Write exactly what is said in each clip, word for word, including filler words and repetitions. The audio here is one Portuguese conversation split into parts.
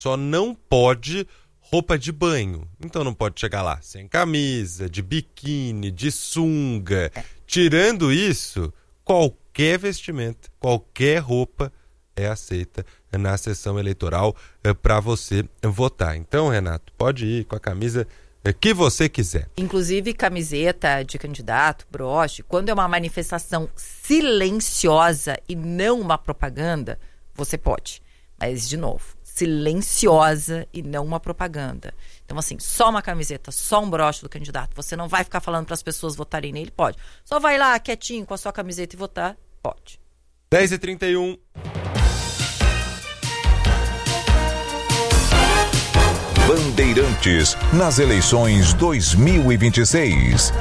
Só não pode roupa de banho. Então não pode chegar lá sem camisa, de biquíni, de sunga. Tirando isso, qualquer vestimenta, qualquer roupa é aceita na sessão eleitoral para você votar. Então, Renato, pode ir com a camisa que você quiser. Inclusive camiseta de candidato, broche, quando é uma manifestação silenciosa e não uma propaganda, você pode. Mas, de novo, silenciosa e não uma propaganda. Então, assim, só uma camiseta, só um broche do candidato. Você não vai ficar falando para as pessoas votarem nele? Pode. Só vai lá quietinho com a sua camiseta e votar? Pode. dez e trinta e um. Bandeirantes nas eleições dois mil e vinte e seis.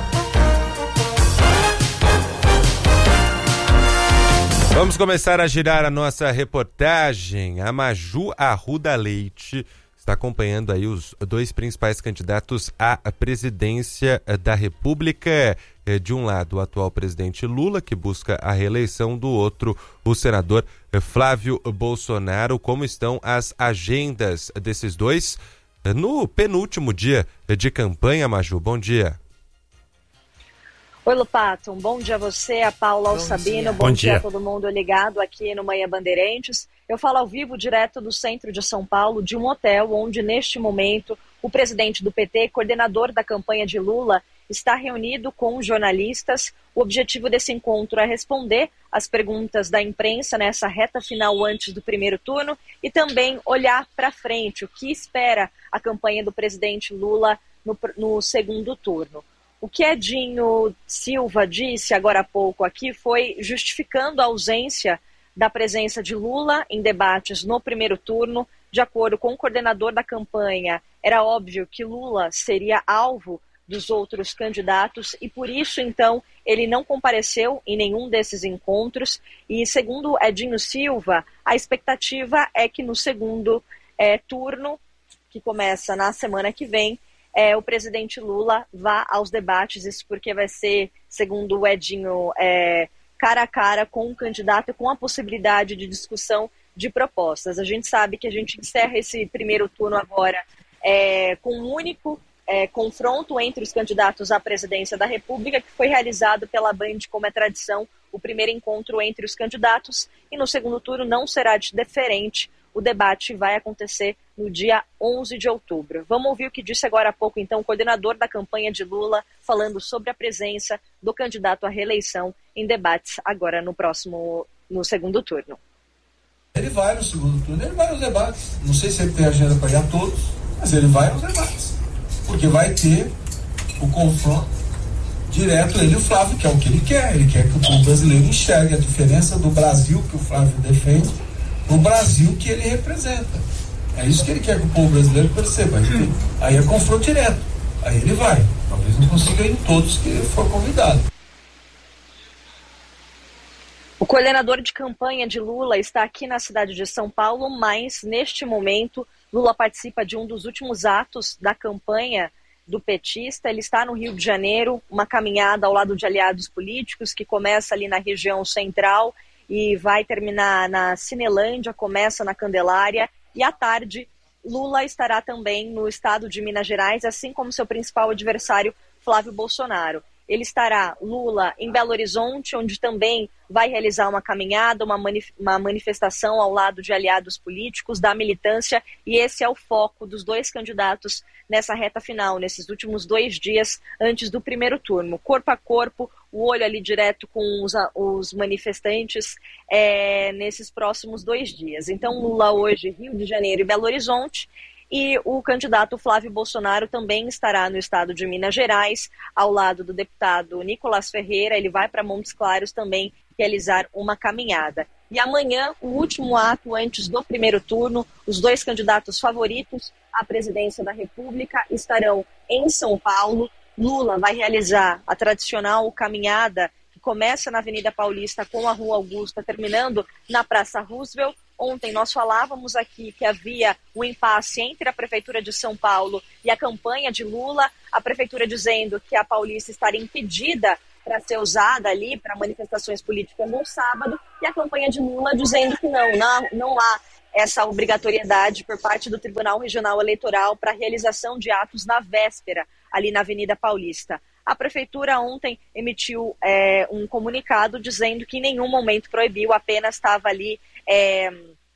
Vamos começar a girar a nossa reportagem. A Maju Arruda Leite está acompanhando aí os dois principais candidatos à presidência da República. De um lado, o atual presidente Lula, que busca a reeleição, do outro, o senador Flávio Bolsonaro. Como estão as agendas desses dois no penúltimo dia de campanha, Maju? Bom dia. Oi, Lupato. Um bom dia a você, a Paula, ao Sabino. Bom, bom dia. dia a todo mundo ligado aqui no Manhã Bandeirantes. Eu falo ao vivo, direto do centro de São Paulo, de um hotel onde, neste momento, o presidente do P T, coordenador da campanha de Lula, está reunido com jornalistas. O objetivo desse encontro é responder às perguntas da imprensa nessa reta final antes do primeiro turno e também olhar para frente, o que espera a campanha do presidente Lula no, no segundo turno. O que Edinho Silva disse agora há pouco aqui foi justificando a ausência da presença de Lula em debates no primeiro turno. De acordo com o coordenador da campanha, era óbvio que Lula seria alvo dos outros candidatos e por isso, então, ele não compareceu em nenhum desses encontros. E, segundo Edinho Silva, a expectativa é que no segundo é, turno, que começa na semana que vem, É, o presidente Lula vá aos debates, isso porque vai ser, segundo o Edinho, é, cara a cara com o candidato e com a possibilidade de discussão de propostas. A gente sabe que a gente encerra esse primeiro turno agora é, com um único é, confronto entre os candidatos à presidência da República, que foi realizado pela Band, como é tradição, o primeiro encontro entre os candidatos, e no segundo turno não será diferente. O debate vai acontecer no dia onze de outubro. Vamos ouvir o que disse agora há pouco, então, o coordenador da campanha de Lula, falando sobre a presença do candidato à reeleição em debates agora no próximo, no segundo turno. Ele vai no segundo turno, ele vai aos debates. Não sei se ele tem agenda para ir a todos, mas ele vai aos debates. Porque vai ter o confronto direto, ele e o Flávio, que é o que ele quer. Ele quer que o povo brasileiro enxergue a diferença do Brasil que o Flávio defende no Brasil que ele representa. É isso que ele quer que o povo brasileiro perceba. Aí é confronto direto. Aí ele vai. Talvez não consiga ir em todos que for convidado. O coordenador de campanha de Lula está aqui na cidade de São Paulo, mas neste momento Lula participa de um dos últimos atos da campanha do petista. Ele está no Rio de Janeiro, uma caminhada ao lado de aliados políticos que começa ali na região central e vai terminar na Cinelândia, começa na Candelária, e à tarde Lula estará também no estado de Minas Gerais, assim como seu principal adversário, Flávio Bolsonaro. Ele estará, Lula, em Belo Horizonte, onde também vai realizar uma caminhada, uma, manif- uma manifestação ao lado de aliados políticos, da militância, e esse é o foco dos dois candidatos nessa reta final, nesses últimos dois dias antes do primeiro turno. Corpo a corpo, o olho ali direto com os, os manifestantes é, nesses próximos dois dias. Então, Lula hoje, Rio de Janeiro e Belo Horizonte, e o candidato Flávio Bolsonaro também estará no estado de Minas Gerais, ao lado do deputado Nicolás Ferreira. Ele vai para Montes Claros também realizar uma caminhada. E amanhã, o último ato antes do primeiro turno, os dois candidatos favoritos à presidência da República estarão em São Paulo. Lula vai realizar a tradicional caminhada que começa na Avenida Paulista com a Rua Augusta, terminando na Praça Roosevelt. Ontem nós falávamos aqui que havia um impasse entre a Prefeitura de São Paulo e a campanha de Lula, a Prefeitura dizendo que a Paulista estaria impedida para ser usada ali para manifestações políticas no sábado, e a campanha de Lula dizendo que não, não, não há essa obrigatoriedade por parte do Tribunal Regional Eleitoral para a realização de atos na véspera, ali na Avenida Paulista. A Prefeitura ontem emitiu é, um comunicado dizendo que em nenhum momento proibiu, apenas estava ali é,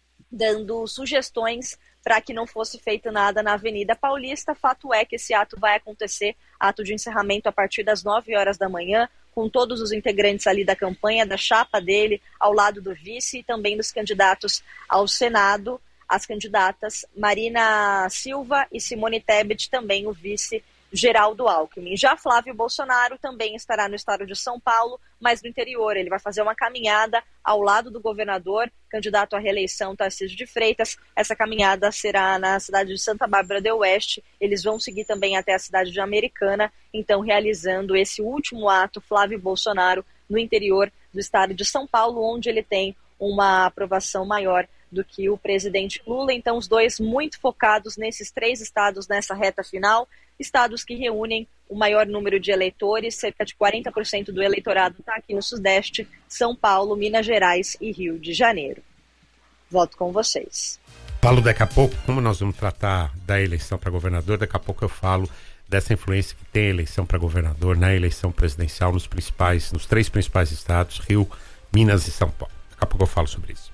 dando sugestões para que não fosse feito nada na Avenida Paulista. Fato é que esse ato vai acontecer, ato de encerramento a partir das nove horas da manhã, com todos os integrantes ali da campanha, da chapa dele, ao lado do vice e também dos candidatos ao Senado, as candidatas Marina Silva e Simone Tebet, também o vice Geraldo Alckmin. Já Flávio Bolsonaro também estará no estado de São Paulo, mas no interior. Ele vai fazer uma caminhada ao lado do governador, candidato à reeleição Tarcísio de Freitas. Essa caminhada será na cidade de Santa Bárbara do Oeste. Eles vão seguir também até a cidade de Americana, então realizando esse último ato, Flávio Bolsonaro, no interior do estado de São Paulo, onde ele tem uma aprovação maior do que o presidente Lula. Então, os dois muito focados nesses três estados nessa reta final, estados que reúnem o maior número de eleitores, cerca de quarenta por cento do eleitorado está aqui no Sudeste, São Paulo, Minas Gerais e Rio de Janeiro. Volto com vocês. Paulo, daqui a pouco, como nós vamos tratar da eleição para governador, daqui a pouco eu falo dessa influência que tem a eleição para governador na eleição presidencial nos principais, nos três principais estados, Rio, Minas e São Paulo. Daqui a pouco eu falo sobre isso.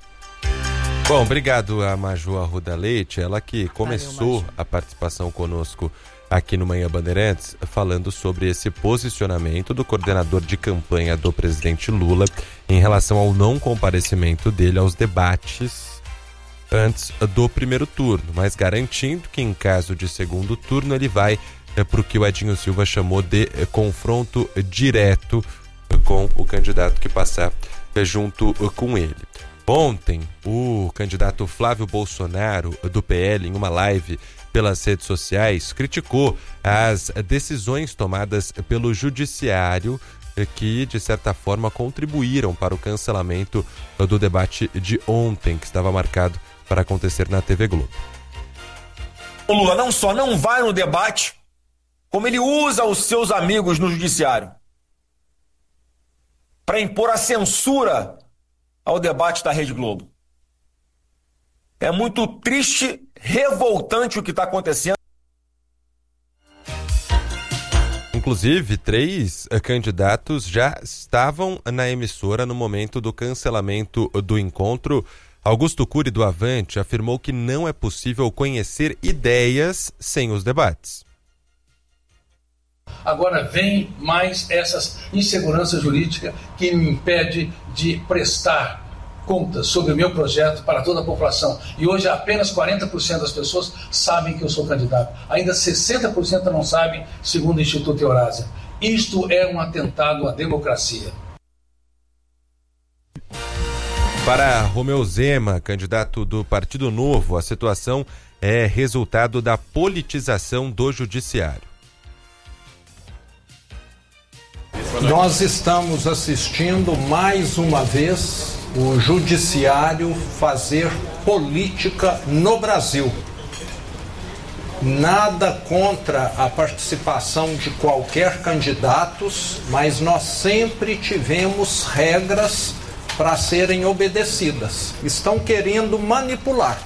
Bom, obrigado a Maju Arruda Leite, ela que começou Valeu, a participação conosco aqui no Manhã Bandeirantes, falando sobre esse posicionamento do coordenador de campanha do presidente Lula em relação ao não comparecimento dele aos debates antes do primeiro turno, mas garantindo que em caso de segundo turno ele vai é, para o que o Edinho Silva chamou de é, confronto direto com o candidato que passar é, junto é, com ele. Ontem, o candidato Flávio Bolsonaro, do P L, em uma live pelas redes sociais, criticou as decisões tomadas pelo judiciário que, de certa forma, contribuíram para o cancelamento do debate de ontem, que estava marcado para acontecer na T V Globo. O Lula não só não vai no debate, como ele usa os seus amigos no judiciário para impor a censura ao debate da Rede Globo. É muito triste, revoltante o que está acontecendo. Inclusive, três candidatos já estavam na emissora no momento do cancelamento do encontro. Augusto Cury, do Avante, afirmou que não é possível conhecer ideias sem os debates. Agora vem mais essas inseguranças jurídicas que me impede de prestar contas sobre o meu projeto para toda a população. E hoje apenas quarenta por cento das pessoas sabem que eu sou candidato. Ainda sessenta por cento não sabem, segundo o Instituto Eurásia. Isto é um atentado à democracia. Para Romeu Zema, candidato do Partido Novo, a situação é resultado da politização do judiciário. Nós estamos assistindo mais uma vez o judiciário fazer política no Brasil. Nada contra a participação de qualquer candidato, mas nós sempre tivemos regras para serem obedecidas. Estão querendo manipular.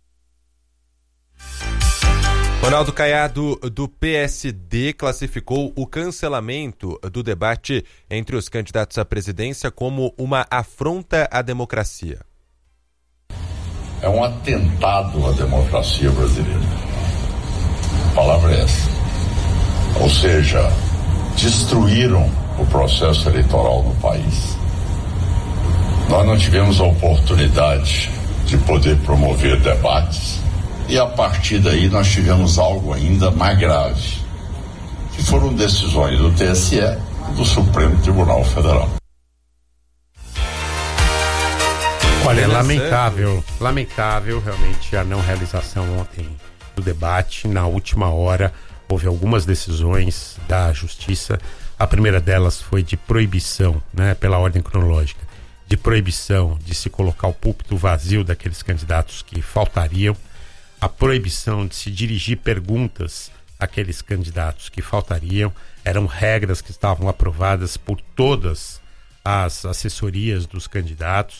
Ronaldo Caiado, do P S D, classificou o cancelamento do debate entre os candidatos à presidência como uma afronta à democracia. É um atentado à democracia brasileira. A palavra é essa. Ou seja, destruíram o processo eleitoral no país. Nós não tivemos a oportunidade de poder promover debates. E a partir daí nós tivemos algo ainda mais grave, que foram decisões do T S E e do Supremo Tribunal Federal. Olha, é lamentável, lamentável realmente a não realização ontem do debate. Na última hora houve algumas decisões da Justiça. A primeira delas foi de proibição, né, pela ordem cronológica, de proibição de se colocar o púlpito vazio daqueles candidatos que faltariam. A proibição de se dirigir perguntas àqueles candidatos que faltariam. Eram regras que estavam aprovadas por todas as assessorias dos candidatos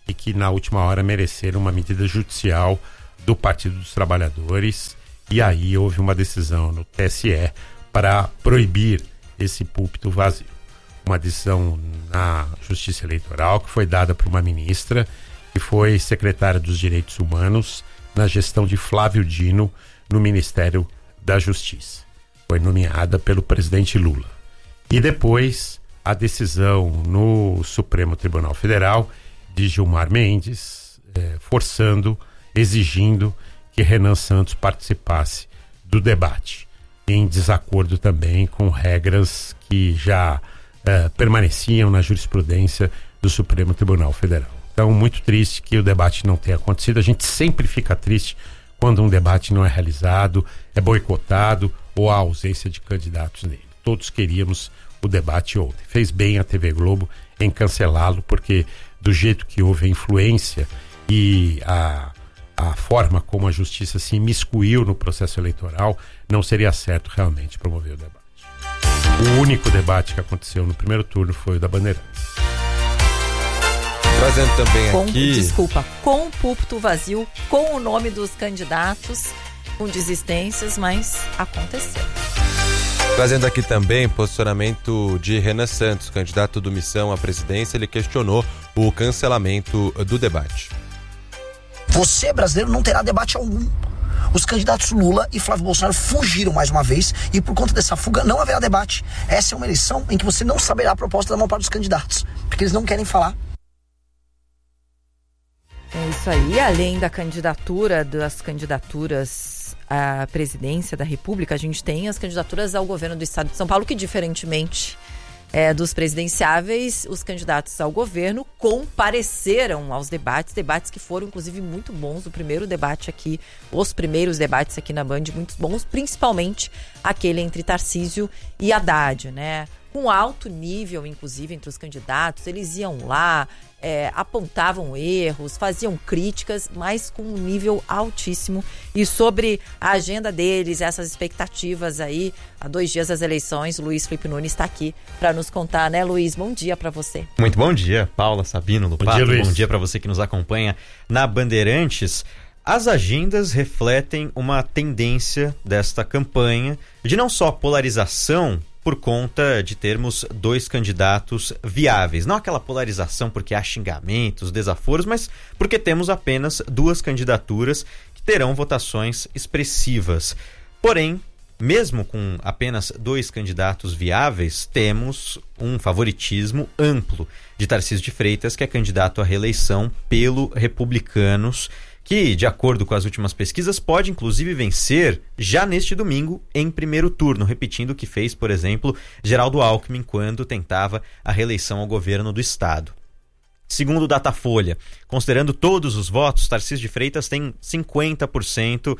e que na última hora mereceram uma medida judicial do Partido dos Trabalhadores, e aí houve uma decisão no T S E para proibir esse púlpito vazio. Uma decisão na Justiça Eleitoral que foi dada por uma ministra que foi secretária dos Direitos Humanos na gestão de Flávio Dino no Ministério da Justiça. Foi nomeada pelo presidente Lula. E depois a decisão no Supremo Tribunal Federal de Gilmar Mendes, eh, forçando, exigindo que Renan Santos participasse do debate, em desacordo também com regras que já eh, permaneciam na jurisprudência do Supremo Tribunal Federal. Então, muito triste que o debate não tenha acontecido. A gente sempre fica triste quando um debate não é realizado, é boicotado ou há ausência de candidatos nele. Todos queríamos o debate ontem. Fez bem a T V Globo em cancelá-lo, porque do jeito que houve a influência e a, a forma como a justiça se imiscuiu no processo eleitoral, não seria certo realmente promover o debate. O único debate que aconteceu no primeiro turno foi o da Bandeirantes. Trazendo também com, aqui... Desculpa, com o púlpito vazio, com o nome dos candidatos, com desistências, mas aconteceu. Trazendo aqui também posicionamento de Renan Santos, candidato do Missão à presidência. Ele questionou o cancelamento do debate. Você, brasileiro, não terá debate algum. Os candidatos Lula e Flávio Bolsonaro fugiram mais uma vez e por conta dessa fuga não haverá debate. Essa é uma eleição em que você não saberá a proposta da maior parte dos candidatos, porque eles não querem falar. É isso aí, além da candidatura, das candidaturas à presidência da República, a gente tem as candidaturas ao governo do estado de São Paulo, que diferentemente é, dos presidenciáveis, os candidatos ao governo compareceram aos debates, debates que foram inclusive muito bons. O primeiro debate aqui, os primeiros debates aqui na Band, muito bons, principalmente aquele entre Tarcísio e Haddad, né? Com alto nível, inclusive, entre os candidatos, eles iam lá, é, apontavam erros, faziam críticas, mas com um nível altíssimo. E sobre a agenda deles, essas expectativas aí, há dois dias das eleições, Luiz Felipe Nunes está aqui para nos contar, né, Luiz? Bom dia para você. Muito bom dia, Paula, Sabino, Lupato. Bom dia, Luiz. Bom dia para você que nos acompanha na Bandeirantes. As agendas refletem uma tendência desta campanha de não só polarização, por conta de termos dois candidatos viáveis. Não aquela polarização porque há xingamentos, desaforos, mas porque temos apenas duas candidaturas que terão votações expressivas. Porém, mesmo com apenas dois candidatos viáveis, temos um favoritismo amplo de Tarcísio de Freitas, que é candidato à reeleição pelo Republicanos, que, de acordo com as últimas pesquisas, pode inclusive vencer já neste domingo em primeiro turno, repetindo o que fez, por exemplo, Geraldo Alckmin quando tentava a reeleição ao governo do estado. Segundo o Datafolha, considerando todos os votos, Tarcísio de Freitas tem cinquenta por cento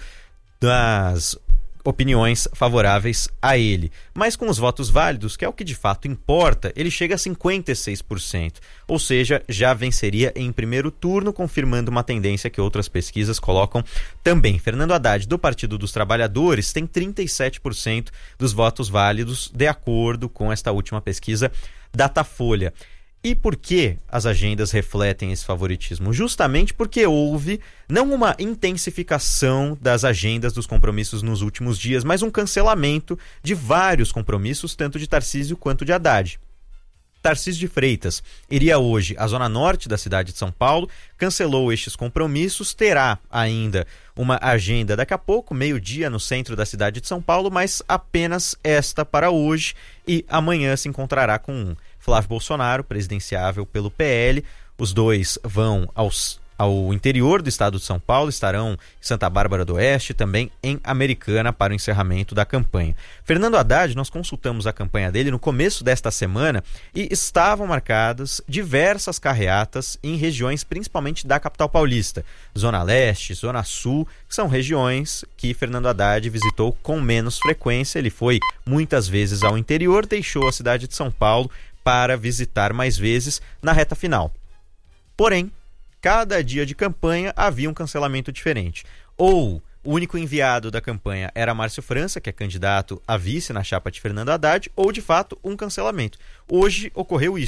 das opiniões favoráveis a ele. Mas com os votos válidos, que é o que de fato importa, ele chega a cinquenta e seis por cento. Ou seja, já venceria em primeiro turno, confirmando uma tendência que outras pesquisas colocam também. Fernando Haddad, do Partido dos Trabalhadores, tem trinta e sete por cento dos votos válidos, de acordo com esta última pesquisa Datafolha. E por que as agendas refletem esse favoritismo? Justamente porque houve não uma intensificação das agendas dos compromissos nos últimos dias, mas um cancelamento de vários compromissos, tanto de Tarcísio quanto de Haddad. Tarcísio de Freitas iria hoje à zona norte da cidade de São Paulo, cancelou estes compromissos, terá ainda uma agenda daqui a pouco, meio-dia no centro da cidade de São Paulo, mas apenas esta para hoje, e amanhã se encontrará com Flávio Bolsonaro, presidenciável pelo P L. Os dois vão aos, ao interior do estado de São Paulo, estarão em Santa Bárbara do Oeste, também em Americana, para o encerramento da campanha. Fernando Haddad, nós consultamos a campanha dele no começo desta semana e estavam marcadas diversas carreatas em regiões principalmente da capital paulista, Zona Leste, Zona Sul, que são regiões que Fernando Haddad visitou com menos frequência. Ele foi muitas vezes ao interior, deixou a cidade de São Paulo para visitar mais vezes na reta final. Porém, cada dia de campanha havia um cancelamento diferente. Ou o único enviado da campanha era Márcio França, que é candidato a vice na chapa de Fernando Haddad, ou de fato um cancelamento. Hoje ocorreu isso.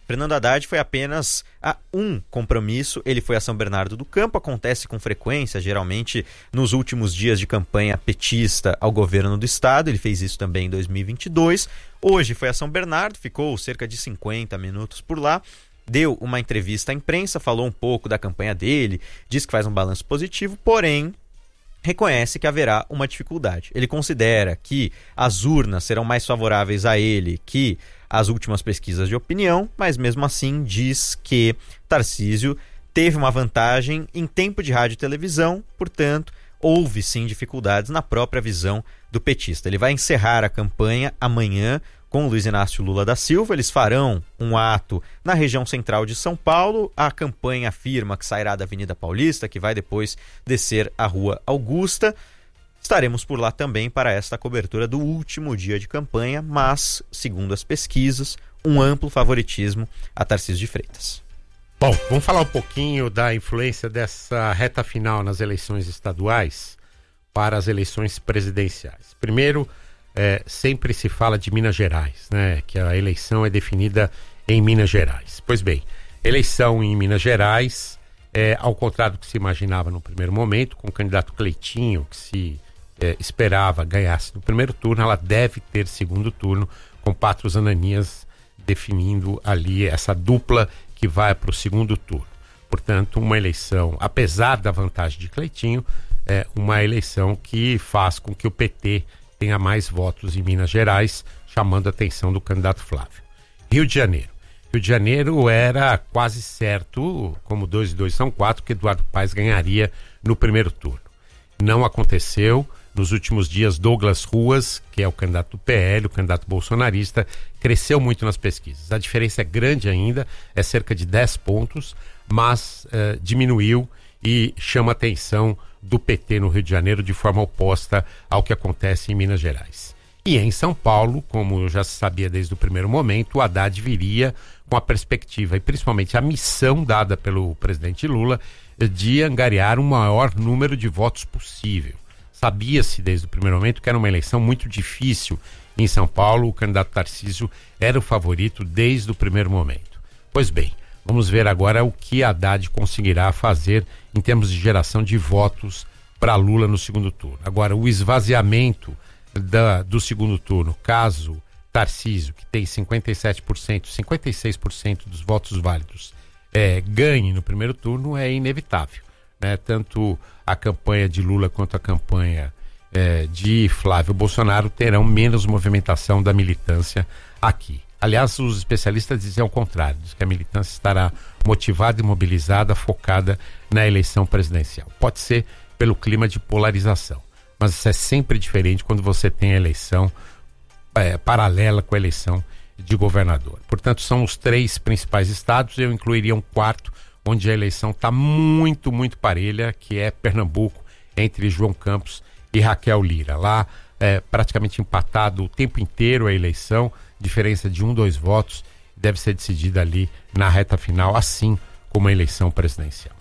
Fernando Haddad foi apenas a um compromisso, ele foi a São Bernardo do Campo, acontece com frequência, geralmente nos últimos dias de campanha petista ao governo do estado, ele fez isso também em dois mil e vinte e dois, hoje foi a São Bernardo, ficou cerca de cinquenta minutos por lá, deu uma entrevista à imprensa, falou um pouco da campanha dele, disse que faz um balanço positivo, porém reconhece que haverá uma dificuldade. Ele considera que as urnas serão mais favoráveis a ele que as últimas pesquisas de opinião, mas mesmo assim diz que Tarcísio teve uma vantagem em tempo de rádio e televisão, portanto, houve sim dificuldades na própria visão do petista. Ele vai encerrar a campanha amanhã com Luiz Inácio Lula da Silva, eles farão um ato na região central de São Paulo, a campanha afirma que sairá da Avenida Paulista, que vai depois descer a Rua Augusta. Estaremos por lá também para esta cobertura do último dia de campanha, mas, segundo as pesquisas, um amplo favoritismo a Tarcísio de Freitas. Bom, vamos falar um pouquinho da influência dessa reta final nas eleições estaduais para as eleições presidenciais. Primeiro, É, sempre se fala de Minas Gerais, né? Que a eleição é definida em Minas Gerais. Pois bem, eleição em Minas Gerais, é, ao contrário do que se imaginava no primeiro momento, com o candidato Cleitinho, que se é, esperava ganhasse no primeiro turno, ela deve ter segundo turno, com Patrus Ananias definindo ali essa dupla que vai para o segundo turno. Portanto, uma eleição, apesar da vantagem de Cleitinho, é uma eleição que faz com que o P T tenha mais votos em Minas Gerais, chamando a atenção do candidato Flávio. Rio de Janeiro. Rio de Janeiro era quase certo, como dois e dois são quatro, que Eduardo Paes ganharia no primeiro turno. Não aconteceu. Nos últimos dias, Douglas Ruas, que é o candidato do P L, o candidato bolsonarista, cresceu muito nas pesquisas. A diferença é grande ainda, é cerca de dez pontos, mas eh, diminuiu e chama a atenção do P T no Rio de Janeiro de forma oposta ao que acontece em Minas Gerais. E em São Paulo, como já se sabia desde o primeiro momento, o Haddad viria com a perspectiva e principalmente a missão dada pelo presidente Lula de angariar o maior número de votos possível. Sabia-se desde o primeiro momento que era uma eleição muito difícil em São Paulo, o candidato Tarcísio era o favorito desde o primeiro momento. Pois bem, vamos ver agora o que Haddad conseguirá fazer em termos de geração de votos para Lula no segundo turno. Agora, o esvaziamento da, do segundo turno, caso Tarcísio, que tem cinquenta e sete por cento, cinquenta e seis por cento dos votos válidos, é, ganhe no primeiro turno, é inevitável, né? Tanto a campanha de Lula quanto a campanha é, de Flávio Bolsonaro terão menos movimentação da militância aqui. Aliás, os especialistas dizem ao contrário, diz que a militância estará motivada e mobilizada, focada na eleição presidencial. Pode ser pelo clima de polarização, mas isso é sempre diferente quando você tem a eleição é, paralela com a eleição de governador. Portanto, são os três principais estados, eu incluiria um quarto, onde a eleição está muito, muito parelha, que é Pernambuco, entre João Campos e Raquel Lira. Lá é praticamente empatado o tempo inteiro a eleição, diferença de um, dois votos, deve ser decidida ali na reta final, assim como a eleição presidencial.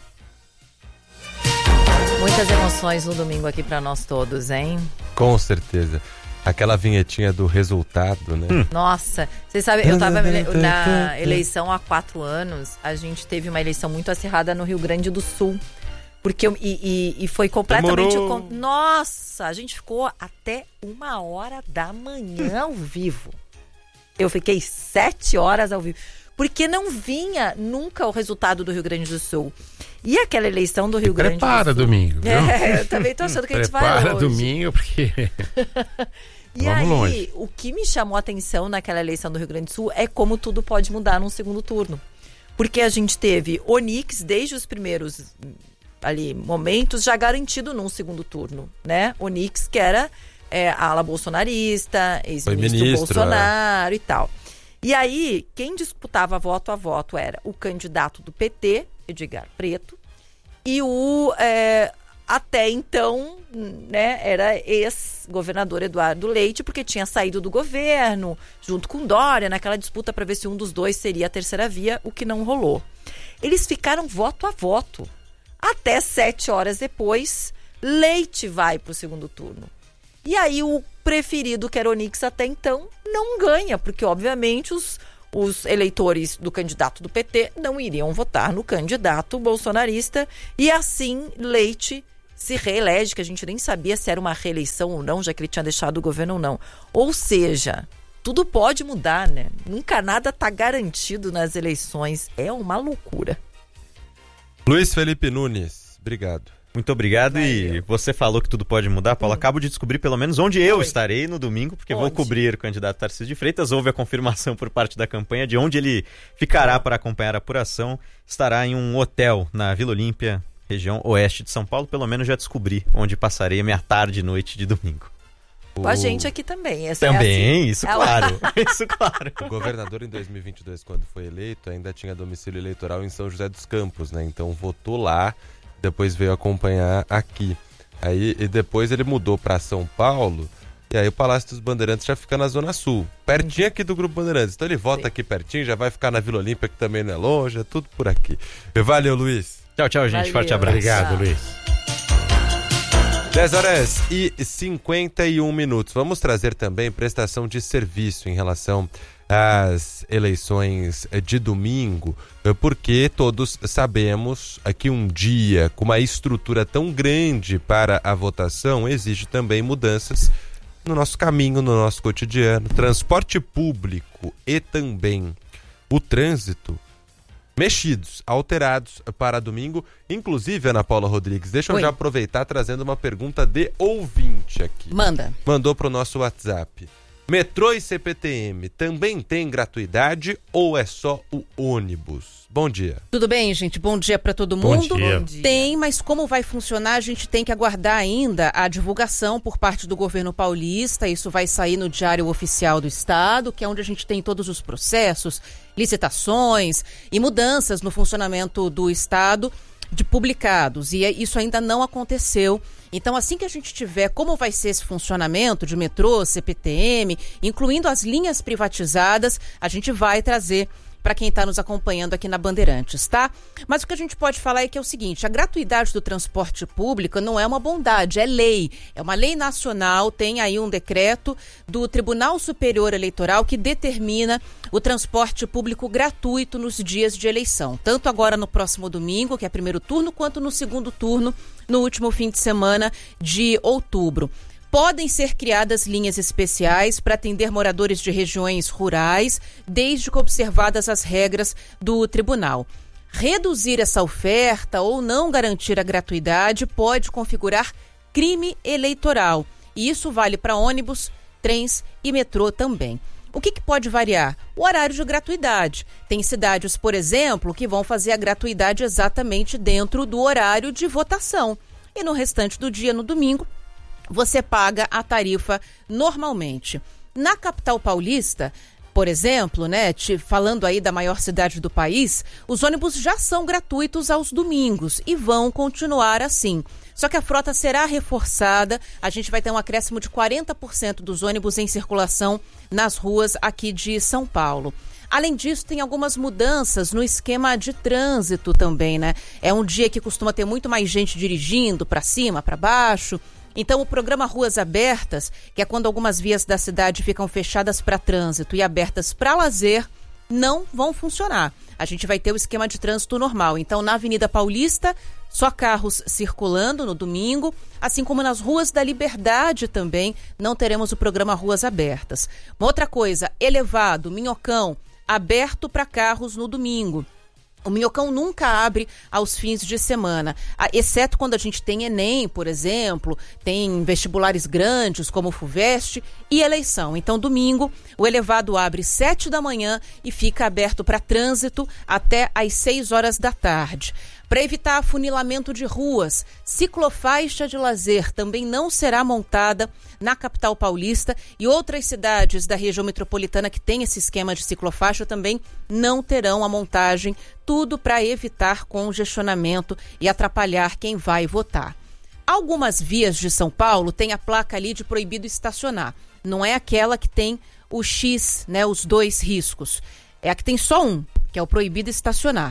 Muitas emoções no domingo aqui para nós todos, hein? Com certeza. Aquela vinhetinha do resultado, né? Hum. Nossa, vocês sabem, eu estava na eleição há quatro anos, a gente teve uma eleição muito acirrada no Rio Grande do Sul. Porque eu, e, e, e foi completamente... Demorou. Nossa, a gente ficou até uma hora da manhã ao vivo. Eu fiquei sete horas ao vivo. Porque não vinha nunca o resultado do Rio Grande do Sul. E aquela eleição do Rio Grande do Sul... Prepara domingo, viu? É, eu também tô achando que a gente vai hoje. Prepara domingo, porque... E Vamos aí, longe. o que me chamou a atenção naquela eleição do Rio Grande do Sul é como tudo pode mudar num segundo turno. Porque a gente teve Onix desde os primeiros ali momentos já garantido num segundo turno, né? Onix, que era é, a ala bolsonarista, ex-ministro Bolsonaro é. e tal. E aí, quem disputava voto a voto era o candidato do P T, Edgar Preto, e o, é, até então, né, era ex-governador Eduardo Leite, porque tinha saído do governo, junto com Dória, naquela disputa para ver se um dos dois seria a terceira via, o que não rolou. Eles ficaram voto a voto. Até sete horas depois, Leite vai para o segundo turno. E aí o preferido, que era Onix até então, não ganha, porque obviamente os, os eleitores do candidato do P T não iriam votar no candidato bolsonarista e assim Leite se reelege, que a gente nem sabia se era uma reeleição ou não, já que ele tinha deixado o governo ou não. Ou seja, tudo pode mudar, né? Nunca nada está garantido nas eleições. É uma loucura. Luiz Felipe Nunes, obrigado. Muito obrigado. Valeu. E você falou que tudo pode mudar, Paulo. Hum. Acabo de descobrir pelo menos onde eu Oi. estarei no domingo, porque onde? vou cobrir o candidato Tarcísio de Freitas. Houve a confirmação por parte da campanha de onde ele ficará para acompanhar a apuração. Estará em um hotel na Vila Olímpia, região oeste de São Paulo. Pelo menos já descobri onde passarei a minha tarde e noite de domingo. Com a gente aqui também. Essa também, é assim. isso claro. isso claro. O governador em dois mil e vinte e dois, quando foi eleito, ainda tinha domicílio eleitoral em São José dos Campos, né? Então votou lá, depois veio acompanhar aqui. Aí e depois ele mudou para São Paulo, e aí o Palácio dos Bandeirantes já fica na Zona Sul, pertinho aqui do Grupo Bandeirantes. Então ele vota Sim. aqui pertinho, já vai ficar na Vila Olímpia, que também não é longe, é tudo por aqui. Valeu, Luiz. Tchau, tchau, gente. Valeu. Forte abraço. Obrigado, Tchau. Luiz. dez horas e cinquenta e um minutos. Vamos trazer também prestação de serviço em relação às eleições de domingo, porque todos sabemos que um dia com uma estrutura tão grande para a votação exige também mudanças no nosso caminho, no nosso cotidiano. Transporte público e também o trânsito mexidos, alterados para domingo. Inclusive, Ana Paula Rodrigues, deixa eu Oi. já aproveitar trazendo uma pergunta de ouvinte aqui. Manda. Mandou para o nosso WhatsApp. Metrô e C P T M também tem gratuidade ou é só o ônibus? Bom dia. Tudo bem, gente? Bom dia para todo Bom mundo. dia. Bom dia. Tem, mas como vai funcionar, a gente tem que aguardar ainda a divulgação por parte do governo paulista. Isso vai sair no Diário Oficial do Estado, que é onde a gente tem todos os processos, licitações e mudanças no funcionamento do Estado de publicados. E isso ainda não aconteceu. Então, assim que a gente tiver como vai ser esse funcionamento de metrô, C P T M, incluindo as linhas privatizadas, a gente vai trazer para quem está nos acompanhando aqui na Bandeirantes, tá? Mas o que a gente pode falar é que é o seguinte, a gratuidade do transporte público não é uma bondade, é lei. É uma lei nacional, tem aí um decreto do Tribunal Superior Eleitoral que determina o transporte público gratuito nos dias de eleição. Tanto agora no próximo domingo, que é primeiro turno, quanto no segundo turno, no último fim de semana de outubro. Podem ser criadas linhas especiais para atender moradores de regiões rurais, desde que observadas as regras do tribunal. Reduzir essa oferta ou não garantir a gratuidade pode configurar crime eleitoral. E isso vale para ônibus, trens e metrô também. O que, que pode variar? O horário de gratuidade. Tem cidades, por exemplo, que vão fazer a gratuidade exatamente dentro do horário de votação. E no restante do dia, no domingo, você paga a tarifa normalmente. Na capital paulista, por exemplo, né, te, falando aí da maior cidade do país, os ônibus já são gratuitos aos domingos e vão continuar assim. Só que a frota será reforçada, a gente vai ter um acréscimo de quarenta por cento dos ônibus em circulação nas ruas aqui de São Paulo. Além disso, tem algumas mudanças no esquema de trânsito também, né? É um dia que costuma ter muito mais gente dirigindo para cima, para baixo. Então, o programa Ruas Abertas, que é quando algumas vias da cidade ficam fechadas para trânsito e abertas para lazer, não vão funcionar. A gente vai ter o esquema de trânsito normal. Então, na Avenida Paulista, só carros circulando no domingo, assim como nas Ruas da Liberdade também, não teremos o programa Ruas Abertas. Uma outra coisa, elevado, Minhocão, aberto para carros no domingo. O Minhocão nunca abre aos fins de semana, exceto quando a gente tem Enem, por exemplo, tem vestibulares grandes como o FUVEST e eleição. Então, domingo, o elevado abre sete da manhã e fica aberto para trânsito até às seis horas da tarde. Para evitar afunilamento de ruas, ciclofaixa de lazer também não será montada na capital paulista e outras cidades da região metropolitana que tem esse esquema de ciclofaixa também não terão a montagem, tudo para evitar congestionamento e atrapalhar quem vai votar. Algumas vias de São Paulo têm a placa ali de proibido estacionar. Não é aquela que tem o X, né, os dois riscos. É a que tem só um, que é o proibido estacionar.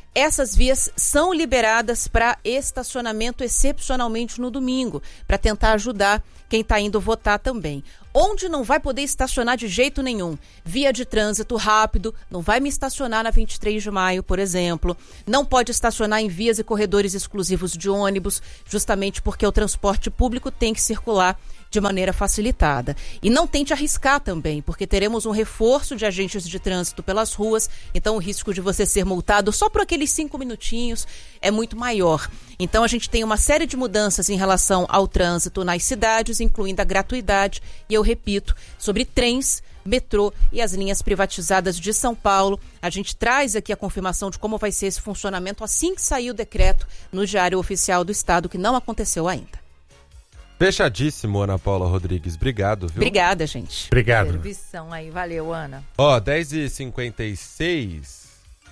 essas vias são liberadas para estacionamento excepcionalmente no domingo, para tentar ajudar quem está indo votar também. Onde não vai poder estacionar de jeito nenhum? Via de trânsito rápido, não vai me estacionar na vinte e três de maio, por exemplo. Não pode estacionar em vias e corredores exclusivos de ônibus, justamente porque o transporte público tem que circular de maneira facilitada. E não tente arriscar também, porque teremos um reforço de agentes de trânsito pelas ruas, então o risco de você ser multado só por aqueles cinco minutinhos é muito maior. Então a gente tem uma série de mudanças em relação ao trânsito nas cidades, incluindo a gratuidade, e eu repito, sobre trens, metrô e as linhas privatizadas de São Paulo. A gente traz aqui a confirmação de como vai ser esse funcionamento assim que sair o decreto no Diário Oficial do Estado, que não aconteceu ainda. Fechadíssimo, Ana Paula Rodrigues. Obrigado, viu? Obrigada, gente. Obrigado. Servição aí. Valeu, Ana. Ó, dez e cinquenta e seis.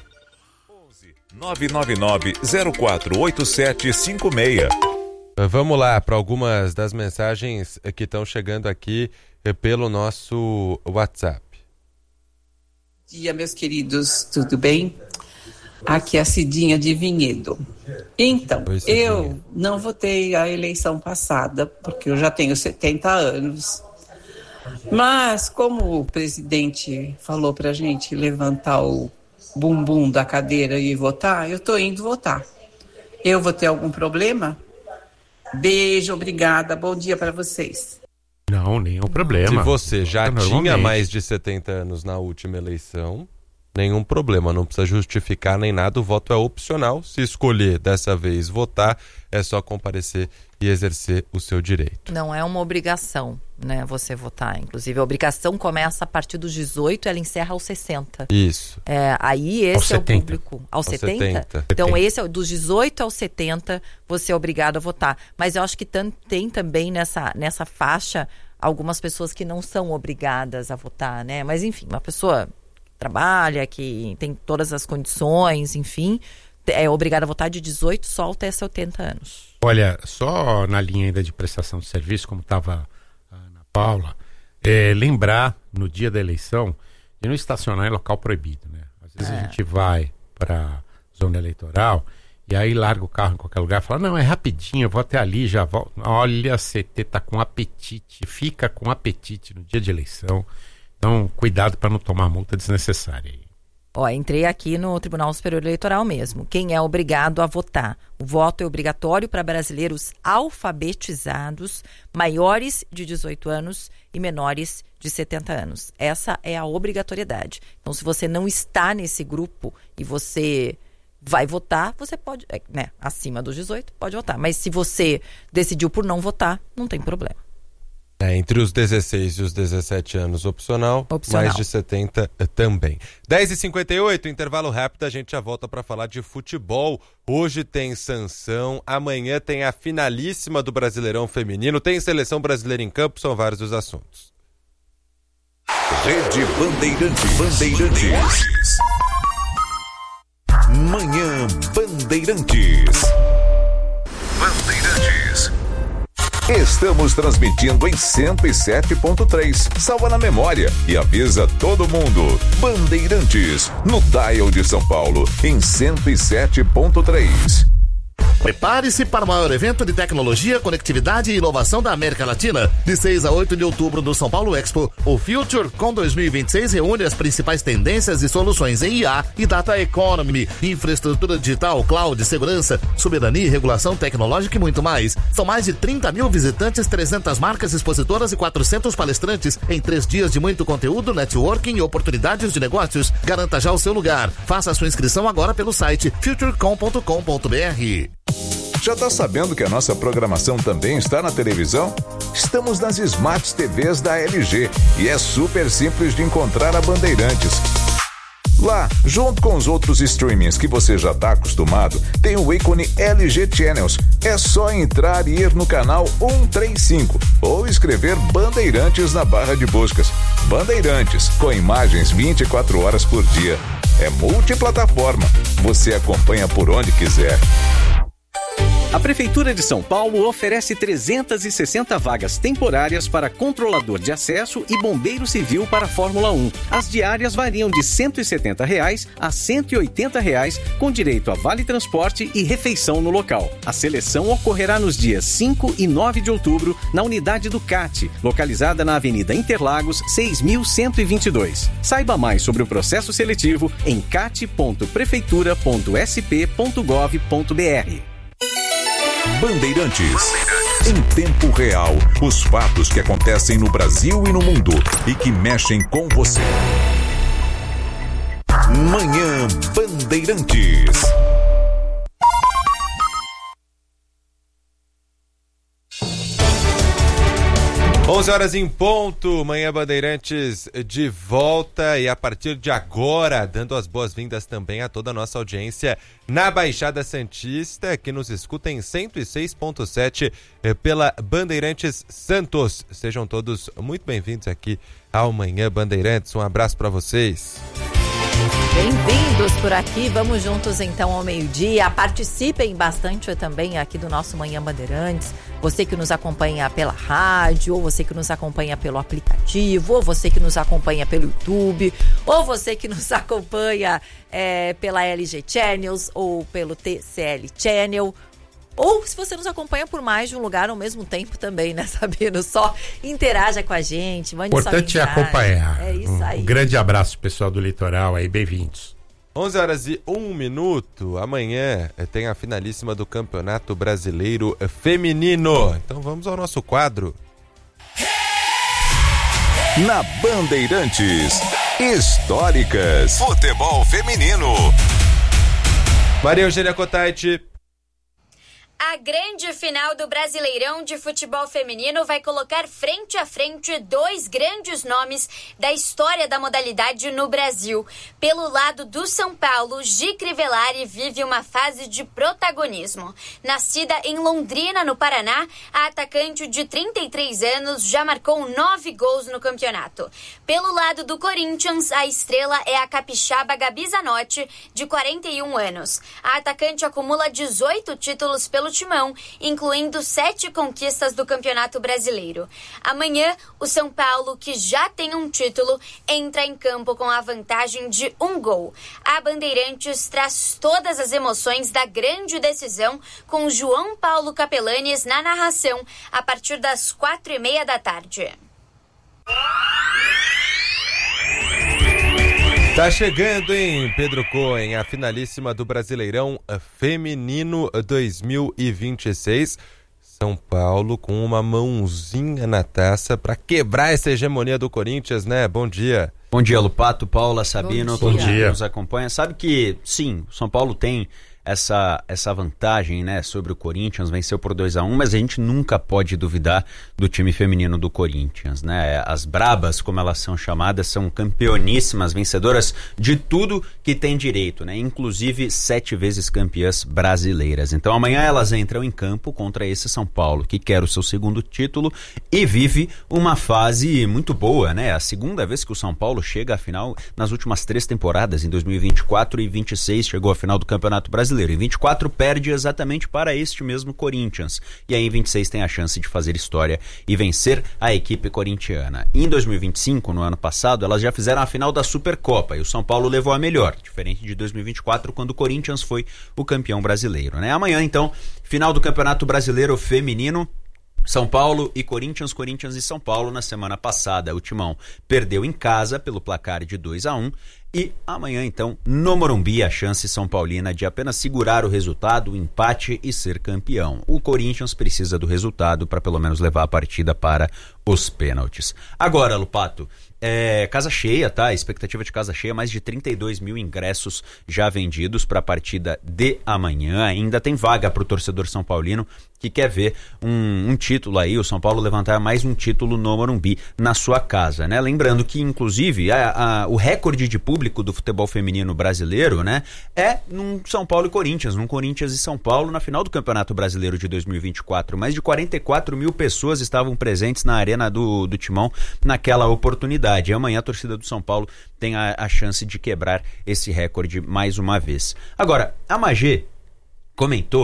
nove nove nove, zero quatro oito sete cinco seis. Vamos lá para algumas das mensagens que estão chegando aqui pelo nosso WhatsApp. Bom dia, meus queridos. Tudo bem? Aqui é a Cidinha de Vinhedo. Então, Oi, eu não votei a eleição passada, porque eu já tenho setenta anos. Mas, como o presidente falou pra gente levantar o bumbum da cadeira e votar, eu tô indo votar. Eu vou ter algum problema? Beijo, obrigada, bom dia para vocês. Não, nenhum problema. Se você já tinha mais de setenta anos na última eleição, nenhum problema, não precisa justificar nem nada, o voto é opcional. Se escolher dessa vez votar, é só comparecer e exercer o seu direito. Não é uma obrigação, né, você votar. Inclusive, a obrigação começa a partir dos dezoito, ela encerra aos sessenta. Isso. É, aí esse aos é setenta. O público. Aos, Aos setenta? setenta. Então, esse é dos dezoito aos setenta, você é obrigado a votar. Mas eu acho que tam, tem também nessa, nessa faixa algumas pessoas que não são obrigadas a votar, né? Mas, enfim, uma pessoa trabalha, que tem todas as condições, enfim, é obrigado a votar de dezoito só até setenta anos. Olha, só na linha ainda de prestação de serviço, como estava a Ana Paula, é, lembrar no dia da eleição de não estacionar em local proibido, né? Às vezes é. a gente vai para zona eleitoral e aí larga o carro em qualquer lugar e fala, não, é rapidinho, eu vou até ali, já volto. Olha, a C T tá com apetite, fica com apetite no dia de eleição. Então, cuidado para não tomar multa desnecessária. Ó, entrei aqui no Tribunal Superior Eleitoral mesmo. Quem é obrigado a votar? O voto é obrigatório para brasileiros alfabetizados, maiores de dezoito anos e menores de setenta anos. Essa é a obrigatoriedade. Então, se você não está nesse grupo e você vai votar, você pode, né, acima dos dezoito, pode votar. Mas se você decidiu por não votar, não tem problema. É, entre os dezesseis e os dezessete anos opcional, opcional, mais de setenta também. dez e cinquenta e oito, intervalo rápido, a gente já volta para falar de futebol. Hoje tem sanção, amanhã tem a finalíssima do Brasileirão Feminino, tem seleção brasileira em campo, são vários os assuntos. Rede Bandeirantes. Bandeirantes. Manhã Bandeirantes. Bandeirantes. Estamos transmitindo em cento e sete ponto três. Salva na memória e avisa todo mundo. Bandeirantes, no dial de São Paulo, em cento e sete ponto três. Prepare-se para o maior evento de tecnologia, conectividade e inovação da América Latina. De seis a oito de outubro no São Paulo Expo, o FutureCon dois mil e vinte e seis reúne as principais tendências e soluções em I A e Data Economy, infraestrutura digital, cloud, segurança, soberania e regulação tecnológica e muito mais. São mais de trinta mil visitantes, trezentas marcas expositoras e quatrocentos palestrantes em três dias de muito conteúdo, networking e oportunidades de negócios. Garanta já o seu lugar. Faça a sua inscrição agora pelo site futurecom ponto com ponto b r. Já tá sabendo que a nossa programação também está na televisão? Estamos nas Smart T Vs da L G e é super simples de encontrar a Bandeirantes. Lá, junto com os outros streamings que você já está acostumado, tem o ícone L G Channels. É só entrar e ir no canal cento e trinta e cinco ou escrever Bandeirantes na barra de buscas. Bandeirantes, com imagens vinte e quatro horas por dia. É multiplataforma. Você acompanha por onde quiser. A Prefeitura de São Paulo oferece trezentas e sessenta vagas temporárias para controlador de acesso e bombeiro civil para a Fórmula um. As diárias variam de cento e setenta reais a cento e oitenta reais, com direito a vale transporte e refeição no local. A seleção ocorrerá nos dias cinco e nove de outubro na unidade do C A T, localizada na Avenida Interlagos, seis mil cento e vinte e dois. Saiba mais sobre o processo seletivo em cat ponto prefeitura ponto s p ponto gov ponto b r. Bandeirantes. Em tempo real, os fatos que acontecem no Brasil e no mundo e que mexem com você. Manhã Bandeirantes. onze horas em ponto, Manhã Bandeirantes de volta e a partir de agora, dando as boas-vindas também a toda a nossa audiência na Baixada Santista, que nos escuta em cento e seis ponto sete pela Bandeirantes Santos. Sejam todos muito bem-vindos aqui ao Manhã Bandeirantes. Um abraço para vocês. Bem-vindos por aqui, vamos juntos então ao meio-dia. Participem bastante também aqui do nosso Manhã Bandeirantes. Você que nos acompanha pela rádio, ou você que nos acompanha pelo aplicativo, ou você que nos acompanha pelo YouTube, ou você que nos acompanha é, pela L G Channels ou pelo T C L Channel. Ou se você nos acompanha por mais de um lugar ao mesmo tempo também, né, Sabino? Só interaja com a gente, mande sua mensagem. Importante é acompanhar. É isso aí. Um grande abraço, pessoal do Litoral aí, bem-vindos. onze horas e um minuto, amanhã tem a finalíssima do Campeonato Brasileiro Feminino. Então vamos ao nosso quadro. Na Bandeirantes, históricas, futebol feminino. Maria Eugênia Cotaiti. A grande final do Brasileirão de Futebol Feminino vai colocar frente a frente dois grandes nomes da história da modalidade no Brasil. Pelo lado do São Paulo, Gi Crivellari vive uma fase de protagonismo. Nascida em Londrina, no Paraná, a atacante de trinta e três anos já marcou nove gols no campeonato. Pelo lado do Corinthians, a estrela é a capixaba Gabi Zanotti, de quarenta e um anos. A atacante acumula dezoito títulos pelo timão, incluindo sete conquistas do Campeonato Brasileiro. Amanhã, o São Paulo, que já tem um título, entra em campo com a vantagem de um gol. A Bandeirantes traz todas as emoções da grande decisão com João Paulo Capelanes na narração, a partir das quatro e meia da tarde. Tá chegando, hein, Pedro Cohen, a finalíssima do Brasileirão Feminino dois mil e vinte e seis. São Paulo com uma mãozinha na taça para quebrar essa hegemonia do Corinthians, né? Bom dia. Bom dia, Lupato, Paula, Sabino, Bom dia. todos que nos acompanham. Sabe que, sim, São Paulo tem essa, essa vantagem, né, sobre o Corinthians, venceu por dois a um, mas a gente nunca pode duvidar do time feminino do Corinthians, né? As brabas, como elas são chamadas, são campeoníssimas, vencedoras de tudo que tem direito, né? Inclusive sete vezes campeãs brasileiras. Então amanhã elas entram em campo contra esse São Paulo, que quer o seu segundo título e vive uma fase muito boa, né? A segunda vez que o São Paulo chega à final nas últimas três temporadas, em dois mil e vinte e quatro e vinte e seis, chegou à final do Campeonato Brasileiro. Em vinte e quatro perde exatamente para este mesmo Corinthians. E aí em vinte e seis tem a chance de fazer história e vencer a equipe corintiana. E em dois mil e vinte e cinco, no ano passado, elas já fizeram a final da Supercopa e o São Paulo levou a melhor, diferente de dois mil e vinte e quatro, quando o Corinthians foi o campeão brasileiro, né? Amanhã, então, final do Campeonato Brasileiro Feminino. São Paulo e Corinthians, Corinthians e São Paulo. Na semana passada, o Timão perdeu em casa pelo placar de dois a um. E amanhã, então, no Morumbi, a chance São Paulina de apenas segurar o resultado, o empate e ser campeão. O Corinthians precisa do resultado para pelo menos levar a partida para os pênaltis. Agora, Lupato, é, casa cheia, tá? Expectativa de casa cheia, mais de trinta e dois mil ingressos já vendidos para a partida de amanhã. Ainda tem vaga para o torcedor são paulino que quer ver um, um título aí, o São Paulo levantar mais um título no Morumbi, na sua casa, né? Lembrando que, inclusive, a, a, o recorde de público do futebol feminino brasileiro, né, é num São Paulo e Corinthians, num Corinthians e São Paulo na final do Campeonato Brasileiro de dois mil e vinte e quatro. Mais de quarenta e quatro mil pessoas estavam presentes na arena do, do Timão naquela oportunidade. E amanhã a torcida do São Paulo tem a, a chance de quebrar esse recorde mais uma vez. Agora, a Magê comentou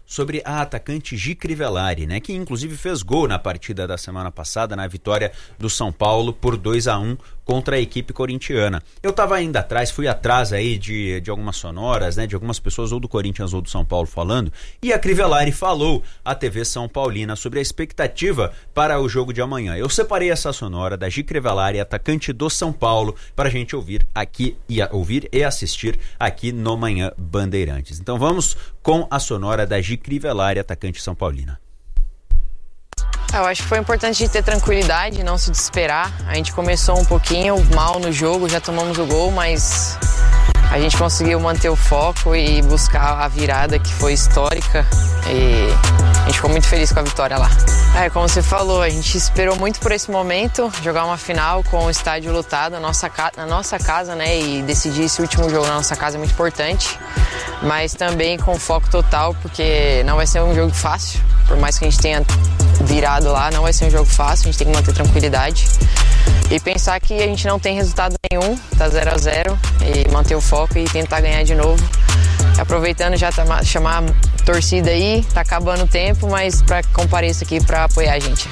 sobre a atacante Gi Crivellari, né, que inclusive fez gol na partida da semana passada, na vitória do São Paulo por dois a um contra a equipe corintiana. Eu estava ainda atrás, fui atrás aí de, de algumas sonoras, né, de algumas pessoas ou do Corinthians ou do São Paulo falando, e a Crivellari falou à T V São Paulina sobre a expectativa para o jogo de amanhã. Eu separei essa sonora da Gi Crivellari, atacante do São Paulo, para a gente ouvir aqui e a, ouvir e assistir aqui no Manhã Bandeirantes. Então vamos com a sonora da Gi Crivellari, atacante São Paulina. Eu acho que foi importante de ter tranquilidade, não se desesperar. A gente começou um pouquinho mal no jogo, já tomamos o gol, mas a gente conseguiu manter o foco e buscar a virada que foi histórica. E a gente ficou muito feliz com a vitória lá. É, como você falou, a gente esperou muito por esse momento, jogar uma final com o estádio lotado na nossa, na nossa casa, né? E decidir esse último jogo na nossa casa é muito importante. Mas também com foco total, porque não vai ser um jogo fácil. Por mais que a gente tenha virado lá, não vai ser um jogo fácil, a gente tem que manter tranquilidade e pensar que a gente não tem resultado nenhum, tá zero a zero, e manter o foco e tentar ganhar de novo. Aproveitando já tá, chamar a torcida aí, tá acabando o tempo, mas para compareça aqui para apoiar a gente.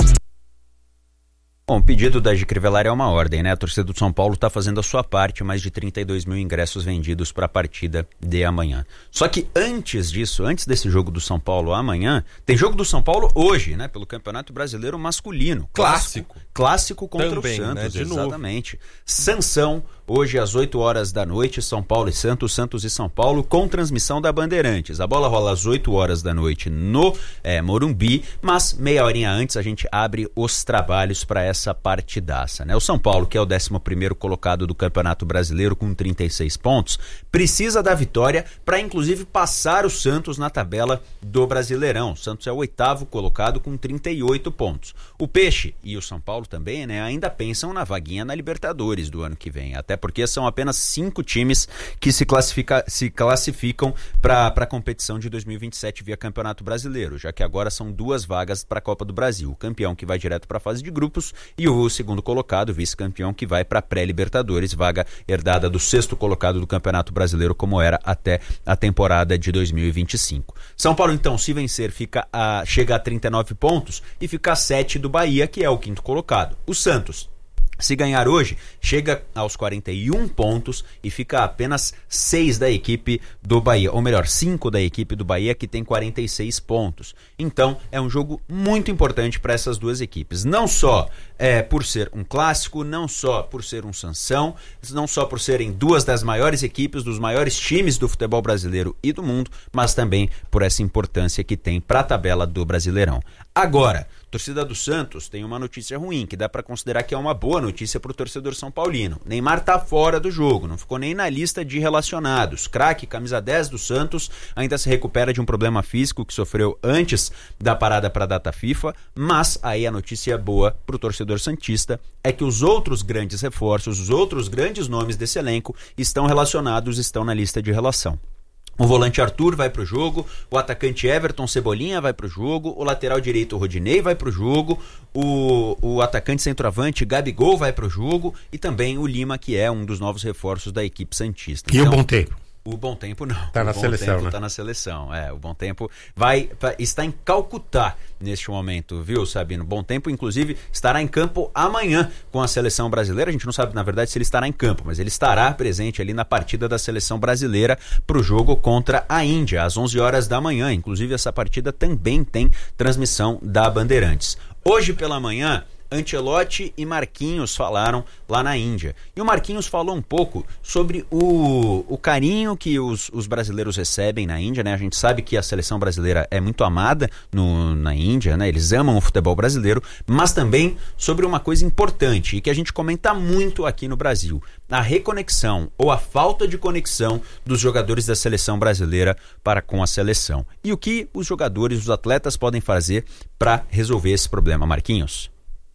Bom, o pedido da Gi Crivellari é uma ordem, né? A torcida do São Paulo está fazendo a sua parte, mais de trinta e dois mil ingressos vendidos para a partida de amanhã. Só que antes disso, antes desse jogo do São Paulo amanhã, tem jogo do São Paulo hoje, né? Pelo Campeonato Brasileiro Masculino. Clássico. Clássico, clássico contra Também, o Santos, né? De exatamente. Novo. Sansão, hoje às oito horas da noite, São Paulo e Santos, Santos e São Paulo, com transmissão da Bandeirantes. A bola rola às oito horas da noite no é, Morumbi, mas meia horinha antes a gente abre os trabalhos para essa partidaça, né? O São Paulo, que é o décimo primeiro colocado do Campeonato Brasileiro com trinta e seis pontos, precisa da vitória para inclusive passar o Santos na tabela do Brasileirão. O Santos é o oitavo colocado com trinta e oito pontos. O Peixe e o São Paulo também, né, ainda pensam na vaguinha na Libertadores do ano que vem, até porque são apenas cinco times que se, classifica, se classificam para a competição de dois mil e vinte e sete via Campeonato Brasileiro, já que agora são duas vagas para a Copa do Brasil, o campeão que vai direto para a fase de grupos e o segundo colocado, vice-campeão, que vai para a pré-Libertadores, vaga herdada do sexto colocado do Campeonato Brasileiro, como era até a temporada de dois mil e vinte e cinco. São Paulo, então, se vencer, fica a, chega a trinta e nove pontos e fica a sete do Bahia, que é o quinto colocado. O Santos, se ganhar hoje, chega aos quarenta e um pontos e fica a apenas seis da equipe do Bahia, ou melhor, cinco da equipe do Bahia, que tem quarenta e seis pontos. Então, é um jogo muito importante para essas duas equipes. Não só é, por ser um clássico, não só por ser um Sansão, não só por serem duas das maiores equipes, dos maiores times do futebol brasileiro e do mundo, mas também por essa importância que tem para a tabela do Brasileirão. Agora, torcida do Santos tem uma notícia ruim, que dá para considerar que é uma boa notícia para o torcedor são paulino. Neymar tá fora do jogo, não ficou nem na lista de relacionados. Craque, camisa dez do Santos, ainda se recupera de um problema físico que sofreu antes da parada para a data FIFA, mas aí a notícia boa para o torcedor santista é que os outros grandes reforços, os outros grandes nomes desse elenco estão relacionados, estão na lista de relação. O volante Arthur vai pro jogo, o atacante Everton Cebolinha vai pro jogo, o lateral direito Rodinei vai pro jogo, o, o atacante centroavante Gabigol vai pro jogo e também o Lima, que é um dos novos reforços da equipe santista. E então, o Bom Tempo? O Bom Tempo não. Tá na o bom seleção, tempo né? Tá na seleção, é. O Bom Tempo vai, está em Calcutá neste momento, viu, Sabino? Bom Tempo, inclusive, estará em campo amanhã com a seleção brasileira. A gente não sabe, na verdade, se ele estará em campo, mas ele estará presente ali na partida da seleção brasileira para o jogo contra a Índia, às onze horas da manhã. Inclusive, essa partida também tem transmissão da Bandeirantes. Hoje pela manhã, Ancelotti e Marquinhos falaram lá na Índia. E o Marquinhos falou um pouco sobre o, o carinho que os, os brasileiros recebem na Índia, né? A gente sabe que a seleção brasileira é muito amada no, na Índia, né? Eles amam o futebol brasileiro, mas também sobre uma coisa importante e que a gente comenta muito aqui no Brasil: a reconexão ou a falta de conexão dos jogadores da seleção brasileira para com a seleção. E o que os jogadores, os atletas podem fazer para resolver esse problema, Marquinhos?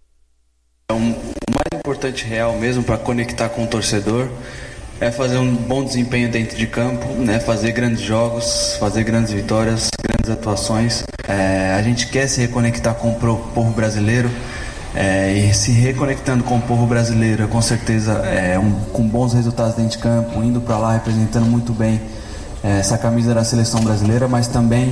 O mais importante real mesmo para conectar com o torcedor é fazer um bom desempenho dentro de campo, né? Fazer grandes jogos, fazer grandes vitórias, grandes atuações. É, a gente quer se reconectar com o povo brasileiro, é, e se reconectando com o povo brasileiro, com certeza, é, um, com bons resultados dentro de campo, indo para lá representando muito bem é, essa camisa da seleção brasileira, mas também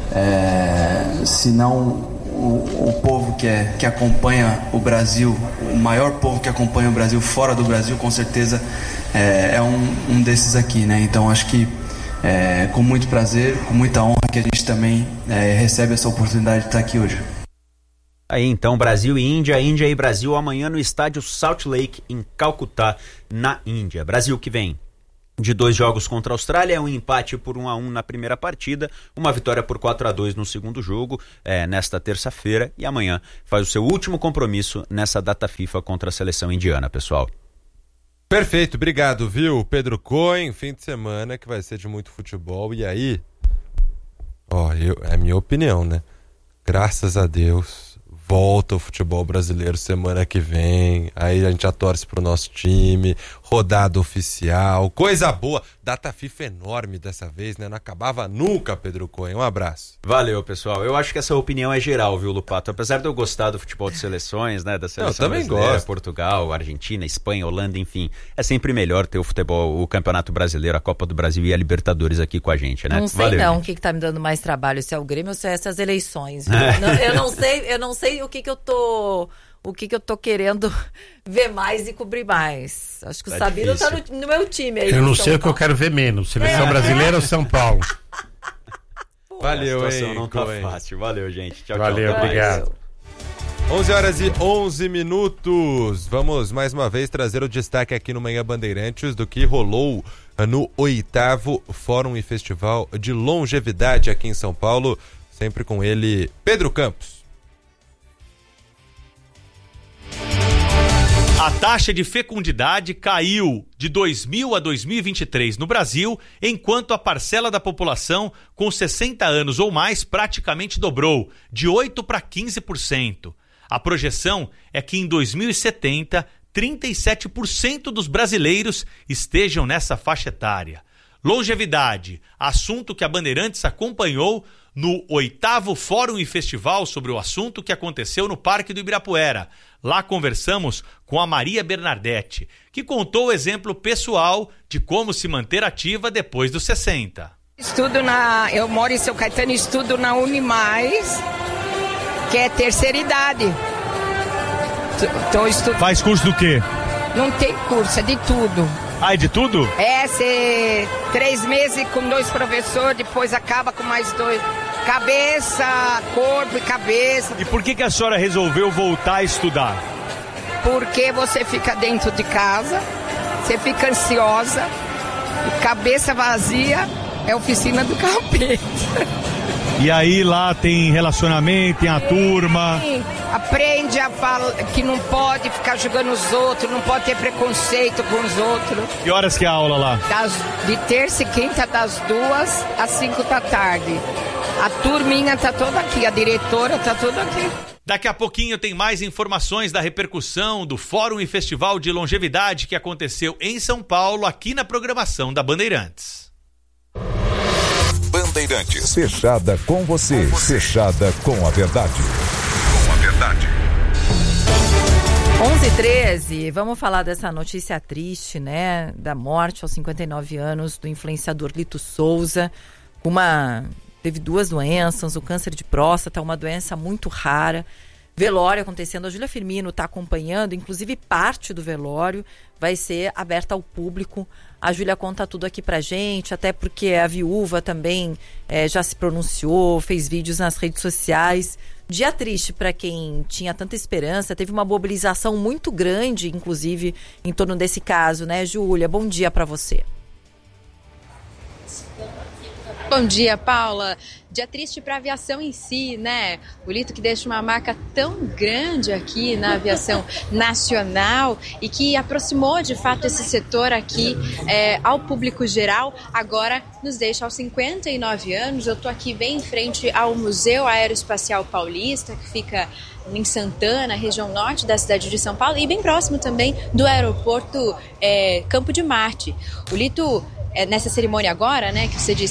é, se não o, o povo que, é, que acompanha o Brasil, o maior povo que acompanha o Brasil fora do Brasil, com certeza é, é um, um desses aqui, né? Então acho que é, com muito prazer, com muita honra que a gente também é, recebe essa oportunidade de estar aqui hoje. Aí então, Brasil e Índia, Índia e Brasil amanhã no estádio Salt Lake em Calcutá, na Índia. Brasil que vem de dois jogos contra a Austrália, um empate por um a um na primeira partida, uma vitória por quatro a dois no segundo jogo, é, nesta terça-feira, e amanhã faz o seu último compromisso nessa data FIFA contra a seleção indiana, pessoal. Perfeito, obrigado, viu, Pedro Cohen, fim de semana que vai ser de muito futebol, e aí, ó, eu, é a minha opinião, né, graças a Deus, volta o futebol brasileiro semana que vem, aí a gente já torce pro nosso time, rodada oficial, coisa boa, data FIFA enorme dessa vez, né? Não acabava nunca, Pedro Cohen, um abraço. Valeu, pessoal, eu acho que essa opinião é geral, viu, Lupato? Apesar de eu gostar do futebol de seleções, né, da seleção eu também brasileira, gosto. Portugal, Argentina, Espanha, Holanda, enfim, é sempre melhor ter o futebol, o Campeonato Brasileiro, a Copa do Brasil e a Libertadores aqui com a gente, né? Não sei Valeu, não gente. o que, que tá me dando mais trabalho, se é o Grêmio ou se é essas eleições. É. Não, eu não sei, eu não sei o que que eu tô, o que que eu tô querendo ver mais e cobrir mais. Acho que tá o Sabino difícil. Tá no, no meu time aí. Eu não sei o que eu quero ver menos, seleção é. brasileira ou São Paulo. Valeu, a situação hein, não tá Cohen. fácil. Valeu, gente. Tchau, Valeu, tchau. obrigado. onze horas e onze minutos. Vamos mais uma vez trazer o destaque aqui no Manhã Bandeirantes do que rolou no oitavo Fórum e Festival de Longevidade aqui em São Paulo. Sempre com ele, Pedro Campos. A taxa de fecundidade caiu de dois mil a dois mil e vinte e três no Brasil, enquanto a parcela da população com sessenta anos ou mais praticamente dobrou, de oito para quinze por cento. A projeção é que em dois mil e setenta, trinta e sete por cento dos brasileiros estejam nessa faixa etária. Longevidade, assunto que a Bandeirantes acompanhou no oitavo Fórum e Festival sobre o assunto que aconteceu no Parque do Ibirapuera. Lá conversamos com a Maria Bernardetti, que contou o exemplo pessoal de como se manter ativa depois dos sessenta. Estudo na, eu moro em São Caetano e estudo na Unimais, que é terceira idade. Tô estu... Faz curso do quê? Não tem curso, é de tudo. Ah, é de tudo? É, ser três meses com dois professores, depois acaba com mais dois. Cabeça, corpo e cabeça. E por que que a senhora resolveu voltar a estudar? Porque você fica dentro de casa, você fica ansiosa, e cabeça vazia é oficina do capeta. E aí lá tem relacionamento, tem a turma. Sim, aprende a falar que não pode ficar julgando os outros, não pode ter preconceito com os outros. Que horas que é a aula lá? Das, de terça e quinta, das duas às cinco da tarde. A turminha tá toda aqui, a diretora tá toda aqui. Daqui a pouquinho tem mais informações da repercussão do Fórum e Festival de Longevidade que aconteceu em São Paulo, aqui na programação da Bandeirantes. Bandeirantes. Fechada com você. Fechada com a verdade. Com a verdade. onze e treze, vamos falar dessa notícia triste, né? Da morte aos cinquenta e nove anos do influenciador Lito Souza. Uma... Teve duas doenças, o câncer de próstata, uma doença muito rara. Velório acontecendo, a Júlia Firmino está acompanhando, inclusive parte do velório vai ser aberta ao público. A Júlia conta tudo aqui pra gente, até porque a viúva também é, já se pronunciou, fez vídeos nas redes sociais. Dia triste para quem tinha tanta esperança, teve uma mobilização muito grande, inclusive, em torno desse caso, né, Júlia? Bom dia para você. Bom dia, Paula. Dia triste para a aviação em si, né? O Lito que deixa uma marca tão grande aqui na aviação nacional e que aproximou de fato esse setor aqui é, ao público geral, agora nos deixa aos cinquenta e nove anos. Eu estou aqui bem em frente ao Museu Aeroespacial Paulista, que fica em Santana, região norte da cidade de São Paulo, e bem próximo também do aeroporto é, Campo de Marte. O Lito, é, nessa cerimônia agora, né, que você disse,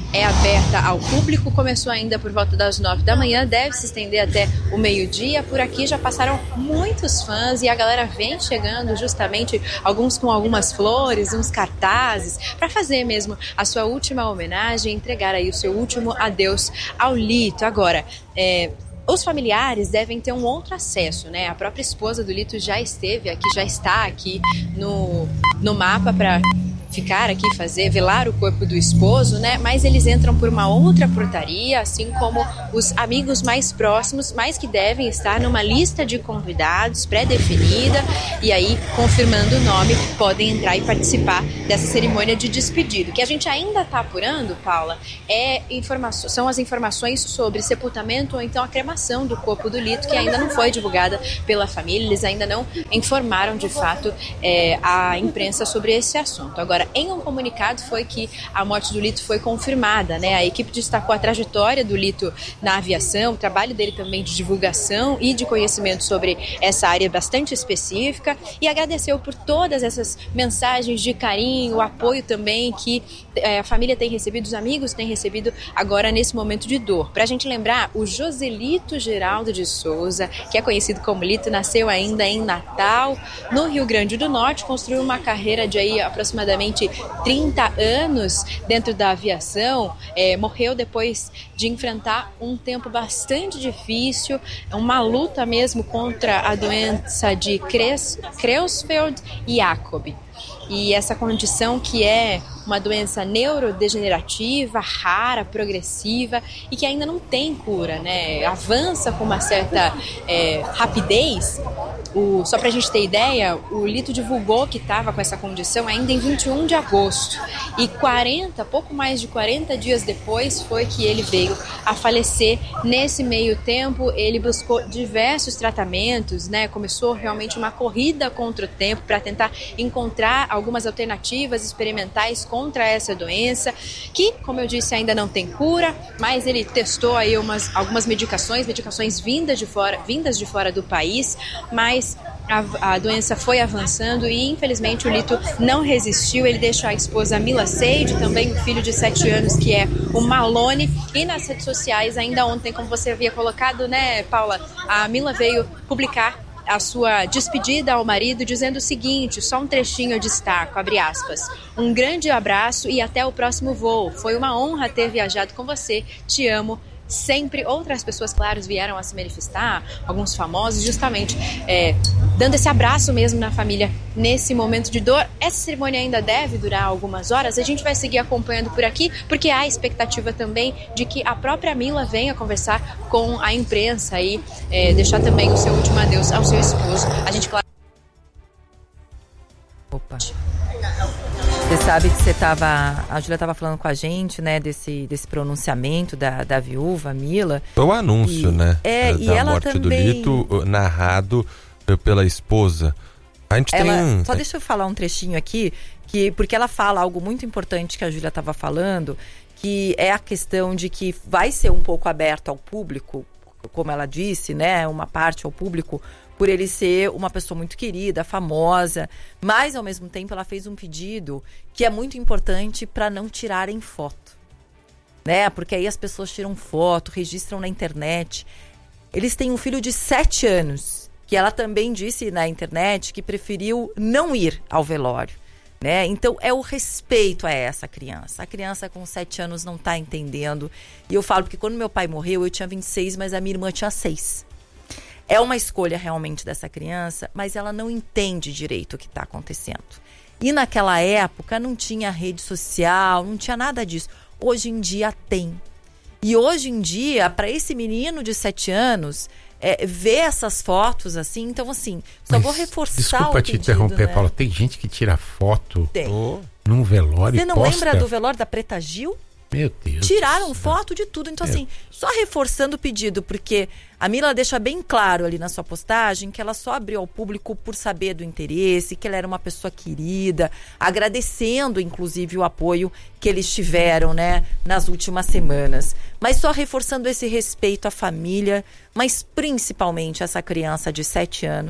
é aberta ao público, começou ainda por volta das nove da manhã, deve se estender até o meio-dia. Por aqui já passaram muitos fãs e a galera vem chegando, justamente alguns com algumas flores, uns cartazes, para fazer mesmo a sua última homenagem, entregar aí o seu último adeus ao Lito. Agora, é... os familiares devem ter um outro acesso, né? A própria esposa do Lito já esteve aqui, já está aqui no, no mapa para ficar aqui, fazer, velar o corpo do esposo, né? Mas eles entram por uma outra portaria, assim como os amigos mais próximos, mas que devem estar numa lista de convidados pré-definida, e aí, confirmando o nome, podem entrar e participar dessa cerimônia de despedida. O que a gente ainda está apurando, Paula, é informações, são as informações sobre sepultamento ou então a cremação do corpo do Lito, que ainda não foi divulgada pela família. Eles ainda não informaram de fato é, a imprensa sobre esse assunto. Agora, em um comunicado foi que a morte do Lito foi confirmada, né? A equipe destacou a trajetória do Lito na aviação, o trabalho dele também de divulgação e de conhecimento sobre essa área bastante específica, e agradeceu por todas essas mensagens de carinho, o apoio também que é, a família tem recebido, os amigos têm recebido agora nesse momento de dor. Pra gente lembrar, o Joselito Geraldo de Souza, que é conhecido como Lito, nasceu ainda em Natal, no Rio Grande do Norte, construiu uma carreira de aí aproximadamente trinta anos dentro da aviação, é, morreu depois de enfrentar um tempo bastante difícil, uma luta mesmo contra a doença de Creutzfeldt-Jakob. E essa condição, que é uma doença neurodegenerativa, rara, progressiva e que ainda não tem cura, né? Avança com uma certa é, rapidez. O, só pra gente ter ideia, o Lito divulgou que estava com essa condição ainda em vinte e um de agosto. E quarenta, pouco mais de quarenta dias depois foi que ele veio a falecer. Nesse meio tempo, ele buscou diversos tratamentos, né? Começou realmente uma corrida contra o tempo para tentar encontrar algumas alternativas experimentais contra essa doença, que, como eu disse, ainda não tem cura, mas ele testou aí umas, algumas medicações, medicações vindas de fora, vindas de fora do país, mas a, a doença foi avançando e, infelizmente, o Lito não resistiu. Ele deixou a esposa Mila Seide, também o filho de sete anos, que é o Malone, e nas redes sociais, ainda ontem, como você havia colocado, né, Paula, a Mila veio publicar a sua despedida ao marido, dizendo o seguinte, só um trechinho eu destaco, abre aspas: um grande abraço e até o próximo voo. Foi uma honra ter viajado com você. Te amo. Sempre outras pessoas, claro, vieram a se manifestar, alguns famosos, justamente é, dando esse abraço mesmo na família nesse momento de dor. Essa cerimônia ainda deve durar algumas horas, a gente vai seguir acompanhando por aqui, porque há expectativa também de que a própria Mila venha conversar com a imprensa e é, deixar também o seu último adeus ao seu esposo. A gente, claro... Opa... Você sabe que você tava, a Júlia estava falando com a gente, né, desse, desse pronunciamento da, da viúva Mila. Foi o anúncio, e, né, é, da e ela morte também... do Lito, narrado pela esposa. A gente ela, tem... Só deixa eu falar um trechinho aqui, que, porque ela fala algo muito importante que a Júlia estava falando, que é a questão de que vai ser um pouco aberto ao público, como ela disse, né, uma parte ao público, por ele ser uma pessoa muito querida, famosa, mas ao mesmo tempo ela fez um pedido que é muito importante para não tirarem foto, né? Porque aí as pessoas tiram foto, registram na internet. Eles têm um filho de sete anos, que ela também disse na internet que preferiu não ir ao velório, né? Então é o respeito a essa criança. A criança com sete anos não está entendendo. E eu falo porque quando meu pai morreu eu tinha vinte e seis, mas a minha irmã tinha seis. É uma escolha realmente dessa criança, mas ela não entende direito o que está acontecendo. E naquela época não tinha rede social, não tinha nada disso. Hoje em dia tem. E hoje em dia, para esse menino de sete anos, é, ver essas fotos assim, então assim, só mas, vou reforçar desculpa o pedido, te interromper, né? Paula, tem gente que tira foto tem. num velório. Você não posta? lembra do velório da Preta Gil? Meu Deus. Tiraram foto de tudo. Então, assim, só reforçando o pedido, porque a Mila deixa bem claro ali na sua postagem que ela só abriu ao público por saber do interesse, que ela era uma pessoa querida, agradecendo, inclusive, o apoio que eles tiveram, né, nas últimas semanas. Mas só reforçando esse respeito à família, mas principalmente essa criança de sete anos,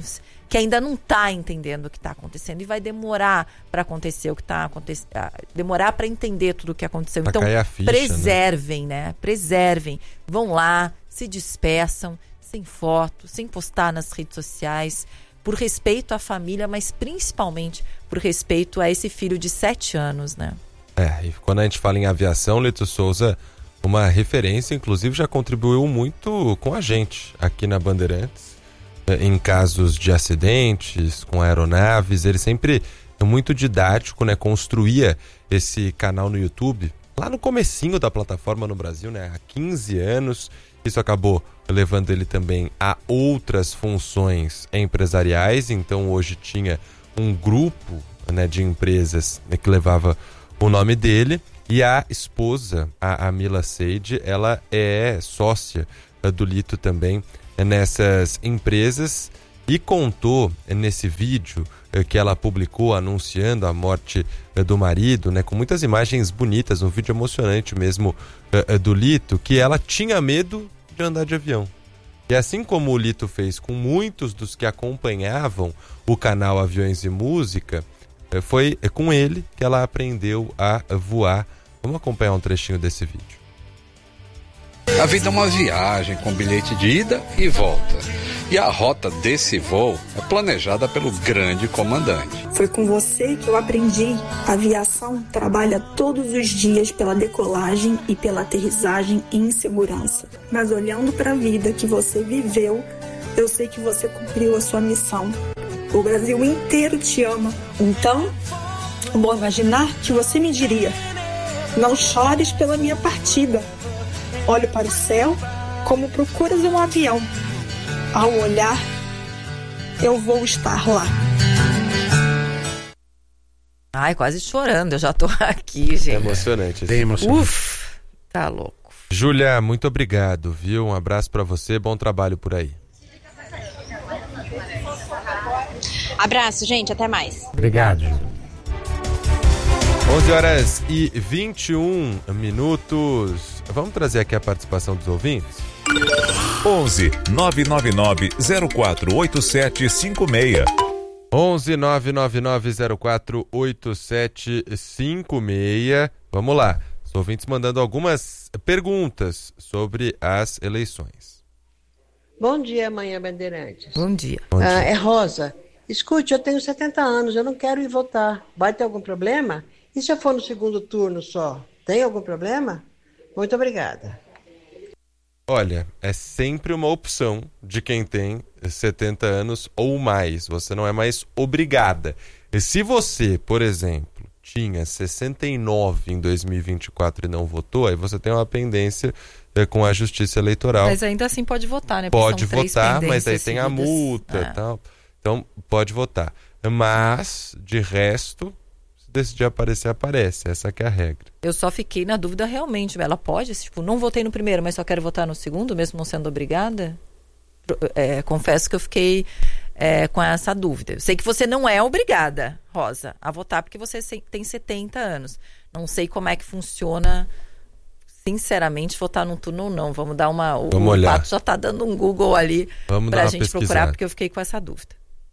que ainda não está entendendo o que está acontecendo e vai demorar para acontecer o que está acontecendo, demorar para entender tudo o que aconteceu. Pra então, cair a ficha, preservem, né? né? Preservem. Vão lá, se despeçam, sem foto, sem postar nas redes sociais, por respeito à família, mas principalmente por respeito a esse filho de sete anos, né? É, e quando a gente fala em aviação, Lito Souza, uma referência, inclusive já contribuiu muito com a gente aqui na Bandeirantes, em casos de acidentes com aeronaves. Ele sempre é muito didático, né? Construía esse canal no YouTube lá no comecinho da plataforma no Brasil, né? Há quinze anos. Isso acabou levando ele também a outras funções empresariais. Então hoje tinha um grupo, né, de empresas, né, que levava o nome dele. E a esposa, a, a Mila Seide, ela é sócia do Lito também nessas empresas, e contou nesse vídeo que ela publicou anunciando a morte do marido, né, com muitas imagens bonitas, um vídeo emocionante mesmo do Lito, que ela tinha medo de andar de avião. E assim como o Lito fez com muitos dos que acompanhavam o canal Aviões e Música, foi com ele que ela aprendeu a voar. Vamos acompanhar um trechinho desse vídeo. A vida é uma viagem com bilhete de ida e volta. E a rota desse voo é planejada pelo grande comandante. Foi com você que eu aprendi. A aviação trabalha todos os dias pela decolagem e pela aterrissagem em segurança. Mas olhando para a vida que você viveu, eu sei que você cumpriu a sua missão. O Brasil inteiro te ama. Então, vou imaginar que você me diria: não chores pela minha partida. Olho para o céu como procuras um avião. Ao olhar, eu vou estar lá. Ai, quase chorando, eu já tô aqui, gente. É emocionante. Bem emocionante. Uf, tá louco. Júlia, muito obrigado, viu? Um abraço pra você, bom trabalho por aí. Abraço, gente, até mais. Obrigado, Júlia. onze horas e vinte e um minutos. Vamos trazer aqui a participação dos ouvintes? onze nove nove nove zero quatro oito sete cinco seis. onze nove nove nove zero quatro oito sete cinco seis. Vamos lá. Os ouvintes mandando algumas perguntas sobre as eleições. Bom dia, Manhã Bandeirantes. Bom dia. Bom dia. Ah, é Rosa. Escute, eu tenho setenta anos, eu não quero ir votar. Vai ter algum problema? E se eu for no segundo turno só? Tem algum problema? Muito obrigada. Olha, é sempre uma opção de quem tem setenta anos ou mais. Você não é mais obrigada. E se você, por exemplo, tinha sessenta e nove em dois mil e vinte e quatro e não votou, aí você tem uma pendência é, com a Justiça Eleitoral. Mas ainda assim pode votar, né? Pode votar, mas aí tem a multa e é. tal. Então, pode votar. Mas, de resto, se decidir aparecer, aparece. Essa que é a regra. Eu só fiquei na dúvida realmente. Ela pode, tipo, não votei no primeiro, mas só quero votar no segundo, mesmo não sendo obrigada? É, confesso que eu fiquei é, com essa dúvida. Eu sei que você não é obrigada, Rosa, a votar porque você tem setenta anos. Não sei como é que funciona, sinceramente, votar num turno ou não. Vamos dar uma... Vamos o olhar. Pato já tá dando um Google ali Vamos pra dar uma gente pesquisada. procurar, porque eu fiquei com essa dúvida.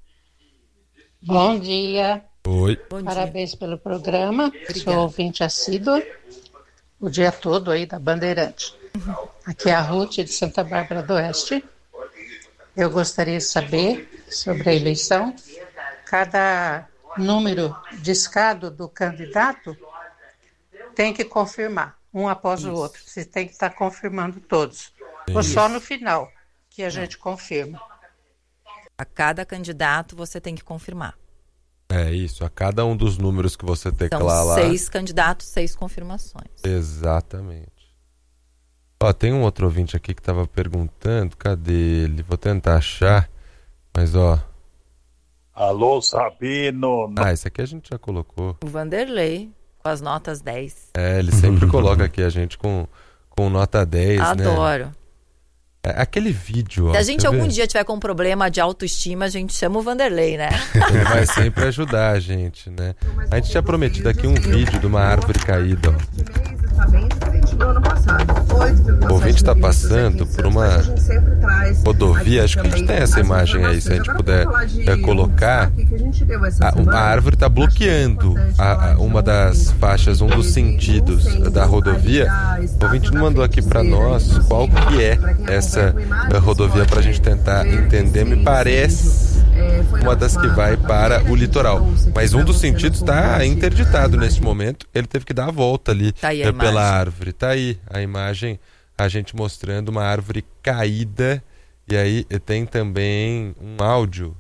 Bom dia. Oi. Bom dia. Parabéns pelo programa. Obrigada. Sou ouvinte assídua o dia todo aí da Bandeirante. Aqui é a Ruth de Santa Bárbara do Oeste. Eu gostaria de saber sobre a eleição. Cada número discado do candidato tem que confirmar, um após Isso. o outro. Você tem que estar confirmando todos. Ou Isso. só no final que a gente confirma. A cada candidato você tem que confirmar. É isso. A cada um dos números que você teclar São lá... seis candidatos, seis confirmações. Exatamente. Ó, tem um outro ouvinte aqui que estava perguntando. Cadê ele? Vou tentar achar. Mas, ó... Alô, Sabino. Ah, esse aqui a gente já colocou. O Vanderlei, com as notas dez. É, ele sempre coloca aqui a gente com, com nota dez, né? Adoro. É, aquele vídeo, ó. Se a gente quer algum ver? dia tiver com um problema de autoestima, a gente chama o Vanderlei, né? Ele vai sempre ajudar a gente, né? A gente tinha prometido aqui um vídeo de uma árvore caída, ó. Está bem diferente do ano passado. O ouvinte está passando por uma rodovia, acho que a gente tem essa imagem aí, se a gente puder é, colocar. A, a árvore está bloqueando a, a, uma das faixas, um dos sentidos da rodovia. O ouvinte mandou aqui para nós qual que é essa rodovia para a gente tentar entender. Me parece uma das que vai para o litoral, mas um dos sentidos está interditado nesse momento. Ele teve que dar a volta ali tá aí a pela imagem. árvore. Tá aí a imagem, a gente mostrando uma árvore caída. E aí tem também um áudio.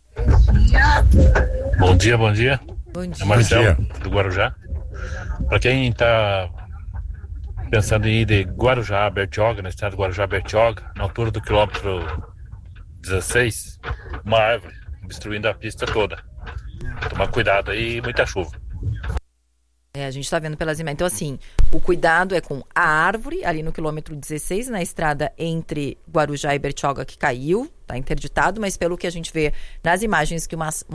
Bom dia, bom dia. Bom dia. É Marcelo, do Guarujá. Para quem está pensando em ir de Guarujá a Bertioga, na estrada de Guarujá a Bertioga, na altura do quilômetro dezesseis, uma árvore destruindo a pista toda. Tomar cuidado aí, muita chuva. É, a gente está vendo pelas imagens. Então, assim, o cuidado é com a árvore, ali no quilômetro dezesseis, na estrada entre Guarujá e Bertioga, que caiu, está interditado, mas pelo que a gente vê nas imagens que o